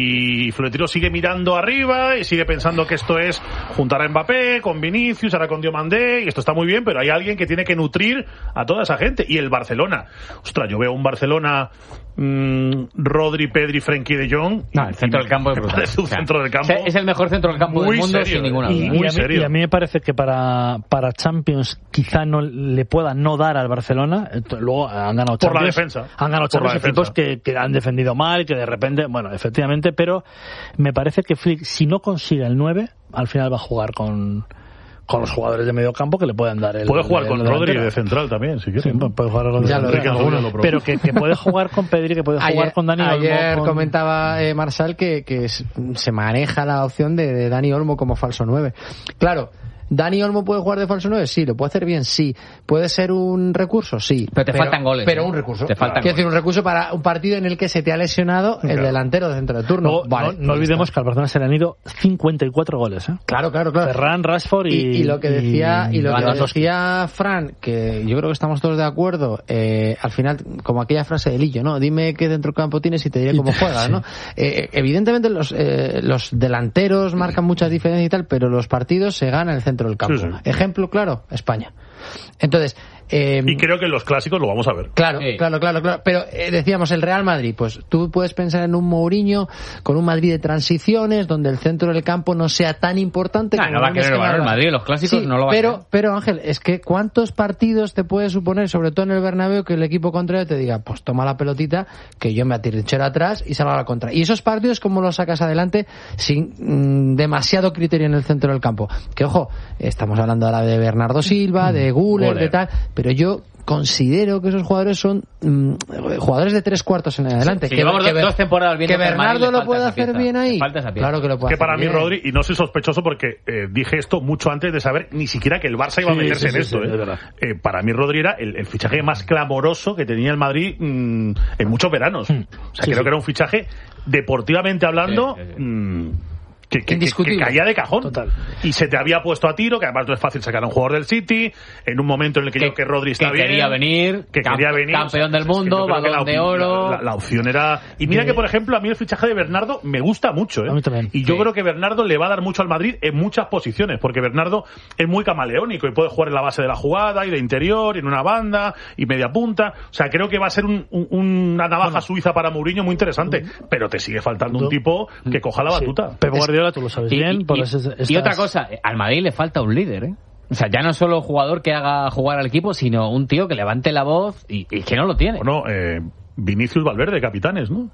Speaker 4: Y Florentino sigue mirando arriba y sigue pensando que esto es juntar a Mbappé con Vinicius, ahora con Diomandé, y esto está muy bien, pero hay alguien que tiene que nutrir a toda esa gente. Y el Barcelona, ostras, yo veo un Barcelona mmm, Rodri, Pedri, Frenkie de Jong.
Speaker 3: No, el centro del campo es brutal.
Speaker 4: Es un
Speaker 3: o sea,
Speaker 4: centro del campo.
Speaker 3: Es el mejor centro del campo
Speaker 4: muy
Speaker 3: del mundo
Speaker 4: serio,
Speaker 3: sin ninguna duda.
Speaker 1: Y,
Speaker 4: muy
Speaker 1: y, a mí,
Speaker 4: serio.
Speaker 1: y a mí me parece que para, para Champions quizá no le pueda no dar al Barcelona. Luego han ganado
Speaker 4: Por
Speaker 1: Champions.
Speaker 4: la defensa.
Speaker 1: Han ganado Champions equipos que, que han defendido mal, que de repente, bueno, efectivamente, pero me parece que Flick, si no consigue el nueve, al final va a jugar con... con los jugadores de medio campo que le pueden dar el...
Speaker 4: Puede jugar
Speaker 1: el,
Speaker 4: con
Speaker 1: el
Speaker 4: Rodri de central también, si quiere.
Speaker 1: Sí,
Speaker 4: ¿no?
Speaker 1: puede jugar con
Speaker 2: ya
Speaker 1: Rodri,
Speaker 2: lo
Speaker 1: pero, pero que, que puede jugar con Pedri, que puede jugar
Speaker 2: ayer,
Speaker 1: con Dani Olmo.
Speaker 2: Ayer
Speaker 1: con...
Speaker 2: comentaba eh, Marsal que, que se maneja la opción de, de Dani Olmo como falso nueve. Claro, ¿Dani Olmo puede jugar de falso nueve? Sí. ¿Lo puede hacer bien? Sí. ¿Puede ser un recurso? Sí.
Speaker 3: Pero te pero, faltan goles.
Speaker 2: Pero
Speaker 3: ¿eh?
Speaker 2: un recurso.
Speaker 3: Te faltan
Speaker 2: Quiero decir, un recurso para un partido en el que se te ha lesionado el claro. delantero de centro de turno.
Speaker 1: No,
Speaker 2: vale,
Speaker 1: no, no olvidemos está. que al Barcelona se le han ido cincuenta y cuatro goles. ¿eh?
Speaker 2: Claro, claro, claro.
Speaker 1: Ferran, Rashford y...
Speaker 2: Y, y lo que decía, y, y lo que
Speaker 1: Lewandowski.
Speaker 2: decía Fran, que yo creo que estamos todos de acuerdo, eh, al final, como aquella frase de Lillo, ¿no? Dime qué centrocampo tienes y te diré cómo juegas, sí. ¿no? Eh, evidentemente los, eh, los delanteros marcan muchas diferencias y tal, pero los partidos se ganan en el centro del campo. Sí, sí. Ejemplo claro, España. Entonces, eh,
Speaker 4: y creo que en los clásicos lo vamos a ver.
Speaker 2: Claro,
Speaker 3: sí.
Speaker 2: claro, claro, claro. Pero eh, decíamos el Real Madrid, pues tú puedes pensar en un Mourinho con un Madrid de transiciones donde el centro del campo no sea tan importante.
Speaker 3: Nah,
Speaker 2: como
Speaker 3: no va a querer el Real Madrid, los clásicos
Speaker 2: sí,
Speaker 3: no lo va
Speaker 2: pero,
Speaker 3: a querer.
Speaker 2: Pero Ángel, es que ¿cuántos partidos te puede suponer, sobre todo en el Bernabéu, que el equipo contrario te diga, pues toma la pelotita, que yo me atrinchero atrás y salgo a la contra? Y esos partidos, ¿cómo los sacas adelante sin mmm, demasiado criterio en el centro del campo? Que ojo, estamos hablando ahora de Bernardo Silva, de Güler, de tal, pero yo considero que esos jugadores son mmm, jugadores de tres cuartos en adelante.
Speaker 3: Sí,
Speaker 2: que,
Speaker 3: llevamos
Speaker 2: que,
Speaker 3: dos temporadas viendo
Speaker 2: que Bernardo lo puede hacer
Speaker 3: pieza.
Speaker 2: bien ahí. Claro que lo puede
Speaker 4: que
Speaker 2: hacer
Speaker 4: para
Speaker 2: bien.
Speaker 4: mí Rodri, y no soy sospechoso porque eh, dije esto mucho antes de saber ni siquiera que el Barça iba a
Speaker 1: sí,
Speaker 4: meterse
Speaker 1: sí,
Speaker 4: en
Speaker 1: sí,
Speaker 4: esto.
Speaker 1: sí,
Speaker 4: eh. Eh, para mí Rodri era el, el fichaje más clamoroso que tenía el Madrid mmm, en muchos veranos. Mm. O sea,
Speaker 1: sí,
Speaker 4: creo
Speaker 1: sí.
Speaker 4: que era un fichaje deportivamente hablando.
Speaker 3: Sí, sí, sí.
Speaker 4: Mmm, Que, que, que, que caía de cajón. Total. Y se te había puesto a tiro, que además no es fácil sacar a un jugador del City, en un momento en el que, que yo creo que Rodri está
Speaker 3: que
Speaker 4: bien.
Speaker 3: Quería venir,
Speaker 4: que
Speaker 3: camp-
Speaker 4: quería venir.
Speaker 3: Campeón del mundo,
Speaker 4: o sea, es que
Speaker 3: balón
Speaker 4: la,
Speaker 3: de oro.
Speaker 4: La, la, la opción era... Y mira que, por ejemplo, a mí el fichaje de Bernardo me gusta mucho, ¿eh?
Speaker 1: A mí también.
Speaker 4: Y yo
Speaker 3: sí.
Speaker 4: creo que Bernardo le va a dar mucho al Madrid en muchas posiciones, porque Bernardo es muy camaleónico y puede jugar en la base de la jugada y de interior, y en una banda, y media punta. O sea, creo que va a ser un, un, una navaja bueno. suiza para Mourinho muy interesante, pero te sigue faltando un tipo que coja la batuta.
Speaker 1: Sí. Pep Guardiola, tú lo sabes
Speaker 3: y,
Speaker 1: bien.
Speaker 3: Y,
Speaker 1: por
Speaker 3: y,
Speaker 1: eso
Speaker 3: y otra cosa, al Madrid le falta un líder, ¿eh? O sea, ya no solo jugador que haga jugar al equipo, sino un tío que levante la voz y, y que no lo tiene.
Speaker 4: Bueno, eh, Vinicius Valverde, capitanes, ¿no?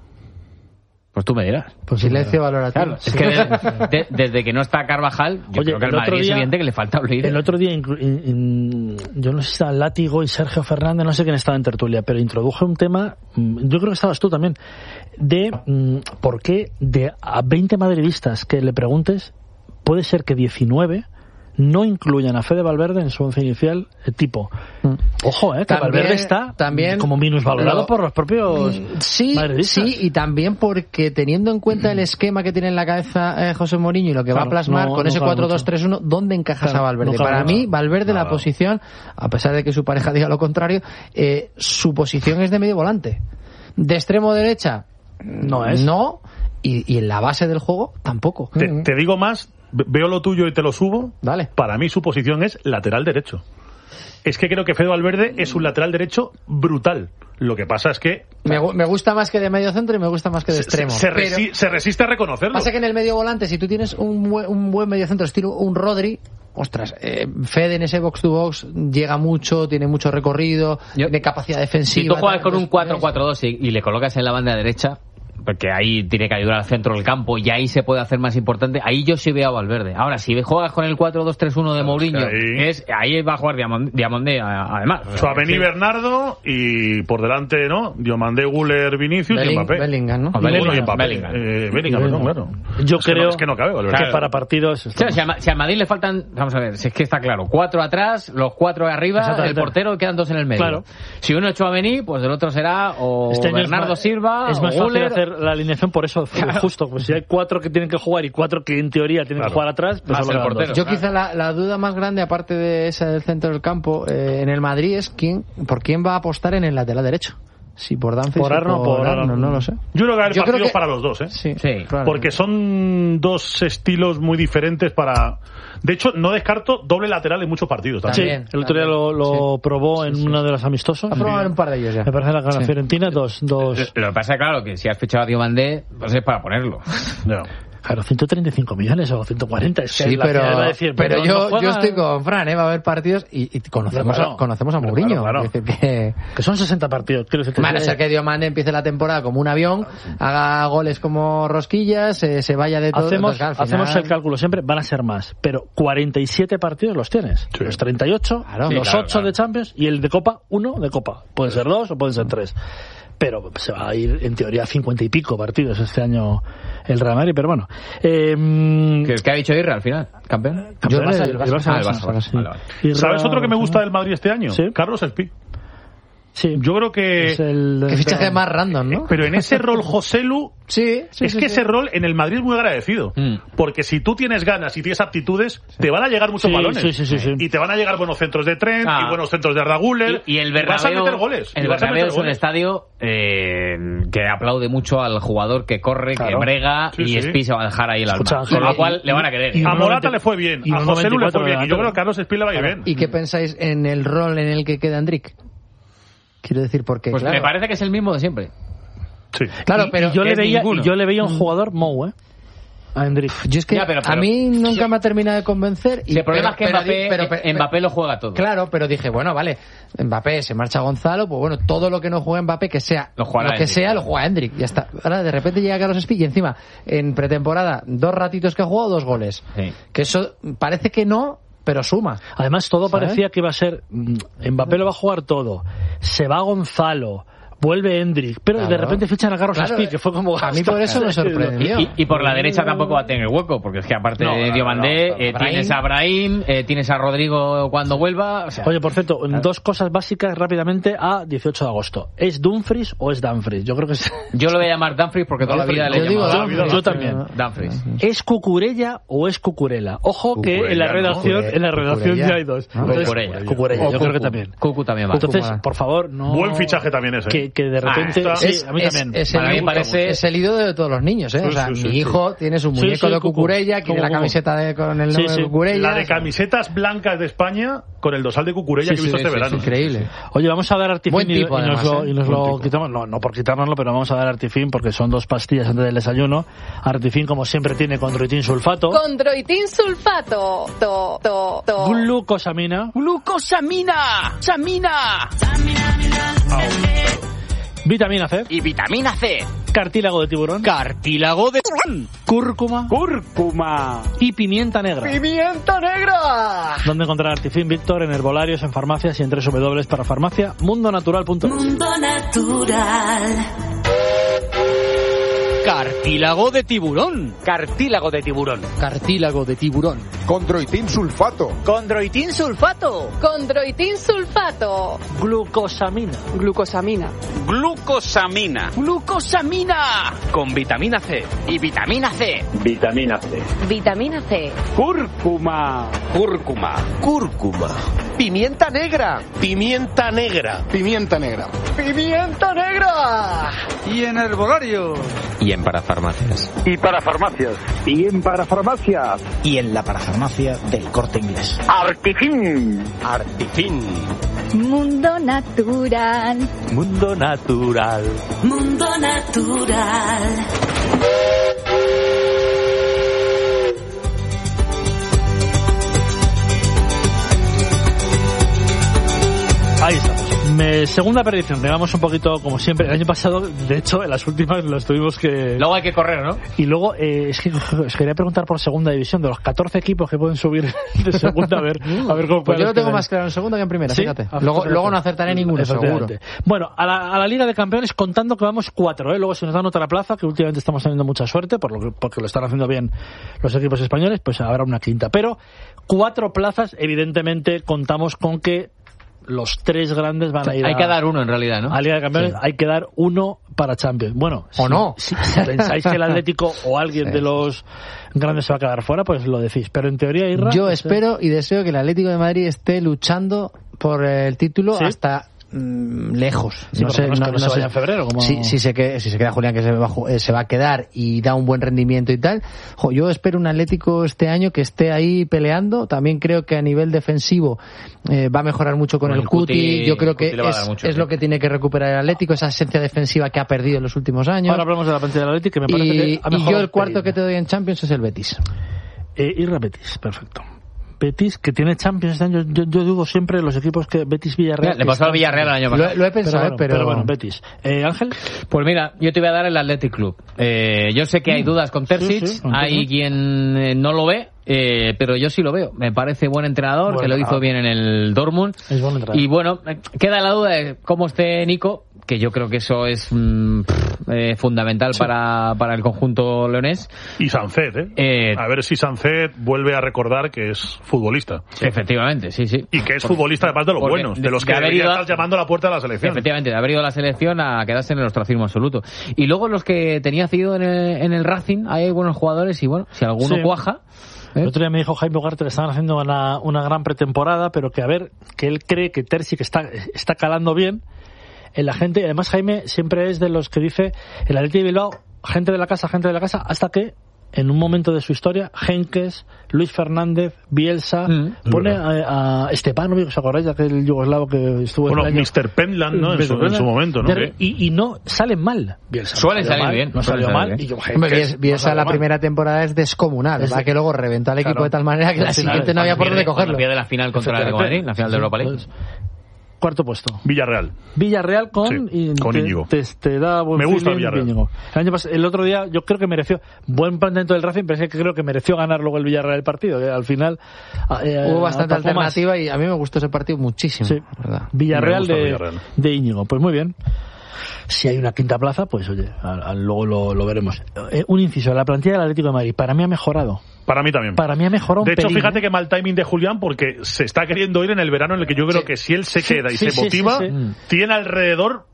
Speaker 3: Pues tú me dirás.
Speaker 2: Pues silencio valorativo.
Speaker 3: Claro, es que de, de, desde que no está Carvajal, yo
Speaker 1: Oye,
Speaker 3: creo que al Madrid día, es evidente que le falta un líder.
Speaker 1: El otro día, inclu- in, in, yo no sé si estaba Látigo y Sergio Fernández, no sé quién estaba en tertulia, pero introduje un tema, yo creo que estabas tú también, de mm, por qué de a veinte madridistas que le preguntes, puede ser que diecinueve no incluyan a Fede Valverde en su once inicial, eh, tipo. Mm. Ojo, eh, que también, Valverde está también como minusvalorado lo, por los propios
Speaker 2: sí,
Speaker 1: madridistas.
Speaker 2: Sí, y también porque teniendo en cuenta el esquema que tiene en la cabeza eh, José Mourinho y lo que claro, va a plasmar no, con no ese cuatro dos tres uno, ¿dónde encajas claro, a Valverde? No Para mí, Valverde, nada. La posición, a pesar de que su pareja diga lo contrario, eh, su posición es de medio volante. De extremo derecha, no es. No, y, y en la base del juego, tampoco.
Speaker 4: Te, mm-hmm. te digo más, veo lo tuyo y te lo subo.
Speaker 2: Dale.
Speaker 4: Para mí su posición es lateral derecho. Es que creo que Fede Valverde es un lateral derecho brutal. Lo que pasa es que...
Speaker 2: Me, me gusta más que de medio centro y me gusta más que de extremo.
Speaker 4: Se, se, resi- se resiste a reconocerlo.
Speaker 2: Pasa que en el medio volante, si tú tienes un, buen, un buen medio centro estilo un Rodri, ostras, eh, Fede en ese box to box llega mucho, tiene mucho recorrido,
Speaker 3: Yo,
Speaker 2: de capacidad defensiva.
Speaker 3: Si tú juegas con un cuatro cuatro dos y, y le colocas en la banda derecha, porque ahí tiene que ayudar al centro del campo y ahí se puede hacer más importante, ahí yo sí veo a Valverde. Ahora, si juegas con el cuatro dos tres uno de Mourinho, ahí, es, ahí va a jugar Diamond, Diamondé además.
Speaker 4: Tchouaméni, sí. Bernardo y por delante, ¿no? Diamandé, Guller, Vinicius
Speaker 2: Belling,
Speaker 4: y Mbappé.
Speaker 2: Bellingham, ¿no?
Speaker 4: Bellingham,
Speaker 3: y
Speaker 4: Mbappé.
Speaker 3: Bellingham.
Speaker 4: Eh, Bellingham, perdón, claro.
Speaker 1: Yo
Speaker 4: es
Speaker 1: creo
Speaker 4: que no, es que no cabe, Valverde.
Speaker 1: que para partidos...
Speaker 3: Sí, si, a, si a Madrid le faltan, vamos a ver, si es que está claro, cuatro atrás, los cuatro arriba, el portero, quedan dos en el medio.
Speaker 1: Claro.
Speaker 3: Si uno es Tchouaméni, pues el otro será o
Speaker 1: este
Speaker 3: Bernardo
Speaker 1: es más,
Speaker 3: Silva
Speaker 1: es
Speaker 3: o
Speaker 1: más
Speaker 3: Guller.
Speaker 1: fácil hacer la alineación por eso, claro. Justo, pues si hay cuatro que tienen que jugar y cuatro que en teoría tienen claro. que jugar atrás, pues
Speaker 3: más el portero.
Speaker 2: Yo quizá la, la duda más grande, aparte de esa del centro del campo, eh, en el Madrid es quién, por quién va a apostar en el lateral derecho. Si por Danfis
Speaker 1: por Arno,
Speaker 2: o por,
Speaker 1: por
Speaker 2: Arno, no lo sé.
Speaker 4: Yo creo que hay
Speaker 2: Yo
Speaker 4: partidos
Speaker 2: creo que...
Speaker 4: para los dos, ¿eh?
Speaker 2: Sí,
Speaker 3: sí.
Speaker 2: Claro.
Speaker 4: Porque son dos estilos muy diferentes para... De hecho, no descarto doble lateral en muchos partidos también.
Speaker 1: Sí, el otro día lo, lo sí. probó en sí, sí. uno de los amistosos.
Speaker 2: Ha probado en un par de ellos ya.
Speaker 1: Me parece la gana sí. Fiorentina, dos, dos...
Speaker 3: Lo que pasa, claro, que si has fichado a Diomandé, pues es para ponerlo.
Speaker 4: No.
Speaker 1: Claro, ciento treinta y cinco millones o ciento cuarenta. Es que
Speaker 2: sí,
Speaker 1: la
Speaker 2: pero,
Speaker 1: va a decir,
Speaker 2: pero, pero yo,
Speaker 1: no
Speaker 2: yo estoy con Fran, ¿eh? Va a haber partidos y, y conocemos, claro, a, conocemos a Mourinho.
Speaker 4: Claro, claro.
Speaker 2: Que,
Speaker 1: que son sesenta partidos. Quiero decir,
Speaker 2: van a ser que Diomande empiece la temporada como un avión, haga goles como rosquillas, eh, se vaya de todo.
Speaker 1: Hacemos,
Speaker 2: final...
Speaker 1: hacemos el cálculo siempre, van a ser más. Pero cuarenta y siete partidos los tienes. Sí. Los treinta y ocho, claro, los sí, claro, ocho claro. de Champions y el de Copa, uno de Copa. Pueden ser dos o pueden ser tres. Pero se va a ir en teoría a cincuenta y pico partidos este año el Real Madrid, pero bueno. Eh,
Speaker 3: ¿Qué, ¿Qué ha dicho Irra al final? ¿Campeón?
Speaker 1: Yo el Barça, el Barça,
Speaker 3: ah, el Barça, Barça. Vale, vale.
Speaker 4: Irra, ¿sabes otro que me gusta del Madrid este año?
Speaker 1: ¿Sí?
Speaker 4: Carlos Espí.
Speaker 1: Sí.
Speaker 4: Yo creo que...
Speaker 1: Es el...
Speaker 2: Que fichaje más random, ¿no?
Speaker 4: Pero en ese rol Joselu...
Speaker 2: Sí, sí,
Speaker 4: es
Speaker 2: sí,
Speaker 4: que
Speaker 2: sí.
Speaker 4: ese rol en el Madrid es muy agradecido. Mm. Porque si tú tienes ganas y tienes aptitudes, sí. te van a llegar muchos
Speaker 1: sí,
Speaker 4: balones.
Speaker 1: Sí, sí, sí, sí.
Speaker 4: Y te van a llegar buenos centros de Trent ah. y buenos centros de Arda Güler.
Speaker 3: Y, y el Bernabéu,
Speaker 4: y vas a meter goles.
Speaker 3: El Bernabéu es un estadio eh, que aplaude mucho al jugador que corre, claro. que brega, sí, y sí. Espí se va a dejar ahí el
Speaker 1: Escucha,
Speaker 3: alma. Con lo cual
Speaker 1: y,
Speaker 3: le van a querer.
Speaker 4: Y, y a Morata le fue bien, a Joselu le fue bien. Y yo creo que a Carlos Espí le va a ir bien.
Speaker 2: ¿Y qué pensáis en el rol en el que queda Endrick? Quiero decir, porque
Speaker 3: pues
Speaker 2: claro,
Speaker 3: me parece que es el mismo de siempre.
Speaker 4: Sí.
Speaker 2: Claro, pero
Speaker 1: y yo, le veía, y yo le veía un jugador Mou, ¿eh? A Endrick.
Speaker 2: Yo es que ya, pero, pero, a mí nunca yo, me ha terminado de convencer. Y
Speaker 3: el problema
Speaker 2: pero,
Speaker 3: es que Mbappé,
Speaker 2: pero, pero, pero,
Speaker 3: Mbappé lo juega todo.
Speaker 2: Claro, pero dije, bueno, vale, Mbappé se marcha Gonzalo, pues bueno, todo lo que no juegue Mbappé, que sea
Speaker 3: lo,
Speaker 2: lo que
Speaker 3: Endrick.
Speaker 2: sea, lo juega Endrick. Ya está. Ahora de repente llega Carlos Espí y encima, en pretemporada, dos ratitos que ha jugado, dos goles.
Speaker 3: Sí.
Speaker 2: Que eso parece que no, pero suma.
Speaker 1: Además, todo ¿sabes? Parecía que iba a ser... Mbappé lo va a jugar todo. Se va Gonzalo... vuelve Endrick, pero
Speaker 2: Claro.
Speaker 1: de repente fichan a Carlos
Speaker 2: Claro,
Speaker 1: Aspi, que fue como...
Speaker 2: a mí por eso me sorprendió.
Speaker 3: Y, y por la derecha tampoco va a tener hueco, porque es que aparte
Speaker 4: No,
Speaker 3: de
Speaker 4: no,
Speaker 3: Diomandé,
Speaker 4: no, no,
Speaker 3: eh,
Speaker 2: Brahim.
Speaker 3: tienes a Brahim, eh, tienes a Rodrigo cuando vuelva. O sea,
Speaker 1: Oye, por cierto, dos cosas básicas rápidamente a dieciocho de agosto. ¿Es Dumfries o es Dumfries? Yo creo que es...
Speaker 3: yo lo voy a llamar Dumfries porque toda la vida le
Speaker 2: Yo
Speaker 3: he
Speaker 2: digo
Speaker 3: llamado
Speaker 2: Dumfries.
Speaker 1: Yo también.
Speaker 3: Dumfries.
Speaker 1: ¿Es Cucurella o es Cucurella? Ojo que en la
Speaker 4: Cucurella, ¿no?
Speaker 1: redacción, en la redacción
Speaker 2: Cucurella.
Speaker 1: ya hay dos.
Speaker 2: Ah,
Speaker 1: Entonces,
Speaker 3: Cucurella.
Speaker 1: Cucurella,
Speaker 2: O
Speaker 1: yo creo que
Speaker 2: Cucu.
Speaker 1: también.
Speaker 3: Cucu también va.
Speaker 1: Entonces,
Speaker 2: Cucurella.
Speaker 1: por favor, no...
Speaker 4: Buen fichaje también ese.
Speaker 1: Que, que de repente...
Speaker 4: está-
Speaker 1: sí,
Speaker 2: Es,
Speaker 1: a mí
Speaker 2: es-
Speaker 1: también.
Speaker 2: es
Speaker 3: Para
Speaker 2: el,
Speaker 3: mí me parece-
Speaker 2: es el ídolo de todos los niños, ¿eh?
Speaker 4: Sí,
Speaker 2: o sea,
Speaker 4: sí, sí,
Speaker 2: mi
Speaker 4: sí.
Speaker 2: hijo tiene su
Speaker 1: Sí,
Speaker 2: muñeco
Speaker 1: sí,
Speaker 2: de
Speaker 1: Cucu.
Speaker 2: Cucurella, quiere
Speaker 1: Cucu,
Speaker 2: la
Speaker 1: Cucu.
Speaker 2: camiseta de, con el
Speaker 1: Sí,
Speaker 2: nombre
Speaker 1: sí.
Speaker 2: de Cucurella.
Speaker 4: La de camisetas blancas de España con el dosal de Cucurella
Speaker 1: Sí,
Speaker 4: que he visto
Speaker 1: sí,
Speaker 4: este
Speaker 1: sí,
Speaker 4: verano.
Speaker 2: Increíble.
Speaker 1: Oye, vamos a dar artifín
Speaker 2: Buen
Speaker 1: y,
Speaker 2: tipo,
Speaker 1: y nos
Speaker 2: además,
Speaker 1: lo,
Speaker 2: ¿eh?
Speaker 1: y nos
Speaker 2: Buen
Speaker 1: lo
Speaker 2: tipo.
Speaker 1: quitamos. No, no por quitárnoslo, pero vamos a dar artifín porque son dos pastillas antes del desayuno. Artifín, como siempre, tiene condroitin sulfato,
Speaker 5: Condroitin sulfato. To, to, to.
Speaker 1: glucosamina,
Speaker 6: Glucosamina, samina
Speaker 1: vitamina C,
Speaker 6: y vitamina C.
Speaker 1: cartílago de tiburón,
Speaker 6: Cartílago de
Speaker 1: cúrcuma
Speaker 6: cúrcuma.
Speaker 1: y pimienta negra.
Speaker 6: ¡Pimienta negra!
Speaker 1: ¿Dónde encontrar Artifin, Víctor? En herbolarios, en farmacias y en doble u doble u doble u para farmacia mundo natural punto es.
Speaker 7: Mundo Natural.
Speaker 6: Cartílago de tiburón. Cartílago de tiburón.
Speaker 2: Cartílago de tiburón.
Speaker 8: Condroitin sulfato.
Speaker 6: Condroitin sulfato.
Speaker 5: Condroitin sulfato.
Speaker 1: Glucosamina.
Speaker 9: Glucosamina.
Speaker 6: Glucosamina. Glucosamina. Con vitamina C. Y vitamina C.
Speaker 10: Vitamina C.
Speaker 5: Vitamina C.
Speaker 6: Cúrcuma. Cúrcuma.
Speaker 8: Cúrcuma.
Speaker 6: Pimienta negra.
Speaker 8: Pimienta negra. Pimienta negra.
Speaker 6: Pimienta negra.
Speaker 8: Y en herbolario.
Speaker 3: Y en parafarmacias.
Speaker 10: Y para farmacias. Y en parafarmacias.
Speaker 6: Y en la parafarmacia del Corte Inglés.
Speaker 10: Artifin.
Speaker 6: Artifin.
Speaker 5: Mundo natural.
Speaker 6: Mundo natural.
Speaker 7: Mundo Natural.
Speaker 1: Ahí estamos. Me, segunda predicción. Digamos un poquito como siempre. El año pasado, de hecho, en las últimas las tuvimos que...
Speaker 3: Luego hay que correr, ¿no?
Speaker 1: Y luego, eh, es que os quería preguntar por segunda división, de los catorce equipos que pueden subir de segunda, a ver, a ver cómo
Speaker 2: Pues yo lo tengo
Speaker 1: quedan.
Speaker 2: más claro en segunda que en primera,
Speaker 1: ¿Sí?
Speaker 2: fíjate.
Speaker 1: Ah,
Speaker 2: Luego,
Speaker 1: fíjate.
Speaker 2: luego no acertaré ninguno, seguro.
Speaker 1: Efectivamente. Bueno, a la, a la Liga de Campeones contando que vamos cuatro, ¿eh? Luego si nos dan otra plaza, que últimamente estamos teniendo mucha suerte, por lo que, porque lo están haciendo bien los equipos españoles, pues habrá una quinta. Pero cuatro plazas, evidentemente contamos con que los tres grandes van a ir
Speaker 3: Hay
Speaker 1: a,
Speaker 3: que dar uno en realidad, ¿no?
Speaker 1: a Liga de Campeones,
Speaker 3: Sí.
Speaker 1: hay que dar uno para Champions. Bueno,
Speaker 2: ¿O
Speaker 1: si,
Speaker 2: no?
Speaker 1: Si, si pensáis que el Atlético o alguien
Speaker 2: Sí,
Speaker 1: de
Speaker 2: sí,
Speaker 1: los grandes se va a quedar fuera, pues lo decís. Pero en teoría, Irra...
Speaker 2: Yo
Speaker 1: no sé.
Speaker 2: espero y deseo que el Atlético de Madrid esté luchando por el título
Speaker 1: ¿Sí?
Speaker 2: hasta mm, lejos.
Speaker 1: Sí,
Speaker 2: no
Speaker 1: por
Speaker 2: sé,
Speaker 1: lo menos
Speaker 2: no,
Speaker 1: que no
Speaker 2: no
Speaker 1: se
Speaker 2: sé.
Speaker 1: vaya en febrero, como-
Speaker 2: Si, si, se queda, si se queda Julián, que se va, a ju- eh, se va a quedar y da un buen rendimiento y tal. Jo, yo espero un Atlético este año que esté ahí peleando. También creo que a nivel defensivo eh, va a mejorar mucho con
Speaker 3: Con
Speaker 2: el,
Speaker 3: el
Speaker 2: Cuti.
Speaker 3: Cuti,
Speaker 2: Yo creo
Speaker 3: el Cuti
Speaker 2: que
Speaker 3: le va a
Speaker 2: es,
Speaker 3: dar mucho,
Speaker 2: es
Speaker 3: sí.
Speaker 2: lo que tiene que recuperar el Atlético, esa esencia defensiva que ha perdido en los últimos años.
Speaker 1: Ahora hablamos de la plantilla del Atlético, que me parece
Speaker 2: y,
Speaker 1: que ha
Speaker 2: y
Speaker 1: mejorado
Speaker 2: yo el
Speaker 1: un
Speaker 2: cuarto
Speaker 1: pelín.
Speaker 2: que te doy en Champions es el Betis.
Speaker 1: Eh, Irra Betis, perfecto. Betis, que tiene Champions este año. Yo, yo dudo siempre de los equipos que Betis Villarreal.
Speaker 3: Le pasó al Villarreal el año
Speaker 2: Lo,
Speaker 3: pasado.
Speaker 2: lo he pensado,
Speaker 1: pero bueno,
Speaker 2: eh, pero,
Speaker 1: pero bueno, Betis. Eh, Ángel,
Speaker 3: Pues mira, yo te voy a dar el Athletic Club. Eh, yo sé que hay dudas con Terzic,
Speaker 1: sí, con
Speaker 3: hay
Speaker 1: Terzic.
Speaker 3: quien eh, no lo ve, eh, pero yo sí lo veo. Me parece buen entrenador,
Speaker 1: Buen
Speaker 3: que lo hizo
Speaker 1: entrenador.
Speaker 3: bien en el Dortmund.
Speaker 1: es buen entrenador.
Speaker 3: Y bueno, eh, queda la duda de cómo esté Nico, que yo creo que eso es mm, pff, eh, fundamental para, para el conjunto leonés.
Speaker 4: Y Sancet, ¿eh?
Speaker 3: Eh,
Speaker 4: A ver si Sancet vuelve a recordar que es futbolista.
Speaker 3: Efectivamente, sí, sí.
Speaker 4: Y que es futbolista además de los
Speaker 3: Porque
Speaker 4: buenos,
Speaker 3: de-
Speaker 4: de los que
Speaker 3: de haber
Speaker 4: debería
Speaker 3: ido a-
Speaker 4: estar llamando a la puerta de la selección.
Speaker 3: Efectivamente, de haber ido a la selección a quedarse en el ostracismo absoluto. Y luego los que tenía cedido en el, en el Racing, hay buenos jugadores y bueno, si alguno
Speaker 1: Sí.
Speaker 3: cuaja... ¿eh?
Speaker 1: El otro día me dijo Jaime Ugarte que estaban haciendo una, una gran pretemporada, pero que a ver, que él cree que Terzic está, está calando bien en la gente. Y además Jaime siempre es de los que dice el Athletic de Bilbao, gente de la casa, gente de la casa, hasta que en un momento de su historia, Henkes, Luis Fernández, Bielsa,
Speaker 3: Mm.
Speaker 1: pone a, a Stepanovic, ¿os acordáis de aquel yugoslavo que estuvo
Speaker 4: Bueno,
Speaker 1: el año?
Speaker 4: mister Pentland, ¿no? En su, en su momento, ¿no?
Speaker 1: De- Y, y no salen mal. Bielsa.
Speaker 3: Suele
Speaker 1: No salió
Speaker 3: salir
Speaker 1: mal,
Speaker 3: bien,
Speaker 1: No
Speaker 3: suele
Speaker 1: salió
Speaker 3: salir
Speaker 1: mal.
Speaker 3: bien.
Speaker 1: Y yo,
Speaker 2: Hombre,
Speaker 1: Henkes,
Speaker 2: Bielsa, Bielsa
Speaker 1: no salió
Speaker 2: la
Speaker 1: mal.
Speaker 2: primera temporada es descomunal,
Speaker 1: Es-
Speaker 2: ¿verdad? Que luego reventó al equipo
Speaker 1: Claro.
Speaker 2: de tal manera que la
Speaker 1: Al final,
Speaker 2: siguiente no había por dónde
Speaker 3: Pierde-
Speaker 2: cogerlo.
Speaker 3: pierde la final contra el Atlético de Madrid, la final de Europa League.
Speaker 1: Entonces, cuarto puesto.
Speaker 4: Villarreal.
Speaker 1: Villarreal con,
Speaker 4: Sí,
Speaker 1: y
Speaker 4: con
Speaker 1: te,
Speaker 4: Íñigo.
Speaker 1: Te, te da buen
Speaker 4: Me gusta el
Speaker 1: feeling,
Speaker 4: Villarreal.
Speaker 1: Íñigo. El, año pas- el otro día yo creo que mereció buen planteamiento del Racing, pero es que creo que mereció ganar luego el Villarreal el partido, que al final eh,
Speaker 2: Hubo bastante
Speaker 1: atacó más.
Speaker 2: alternativa y a mí me gustó ese partido muchísimo.
Speaker 1: Sí.
Speaker 2: la verdad.
Speaker 1: Villarreal
Speaker 4: Me gusta el
Speaker 1: de,
Speaker 4: Villarreal.
Speaker 1: de Íñigo. Pues muy bien. Si hay una quinta plaza, pues oye, al, al, luego lo, lo veremos. Eh, un inciso, la plantilla del Atlético de Madrid, para mí ha mejorado.
Speaker 4: Para mí también.
Speaker 1: Para mí ha mejorado un
Speaker 4: De hecho,
Speaker 1: pelín,
Speaker 4: fíjate
Speaker 1: ¿eh?
Speaker 4: que mal timing de Julián porque se está queriendo ir en el verano en el que yo creo
Speaker 2: Sí.
Speaker 4: que si él se queda y
Speaker 1: Sí,
Speaker 4: se
Speaker 1: sí,
Speaker 4: motiva,
Speaker 1: sí, sí.
Speaker 4: tiene alrededor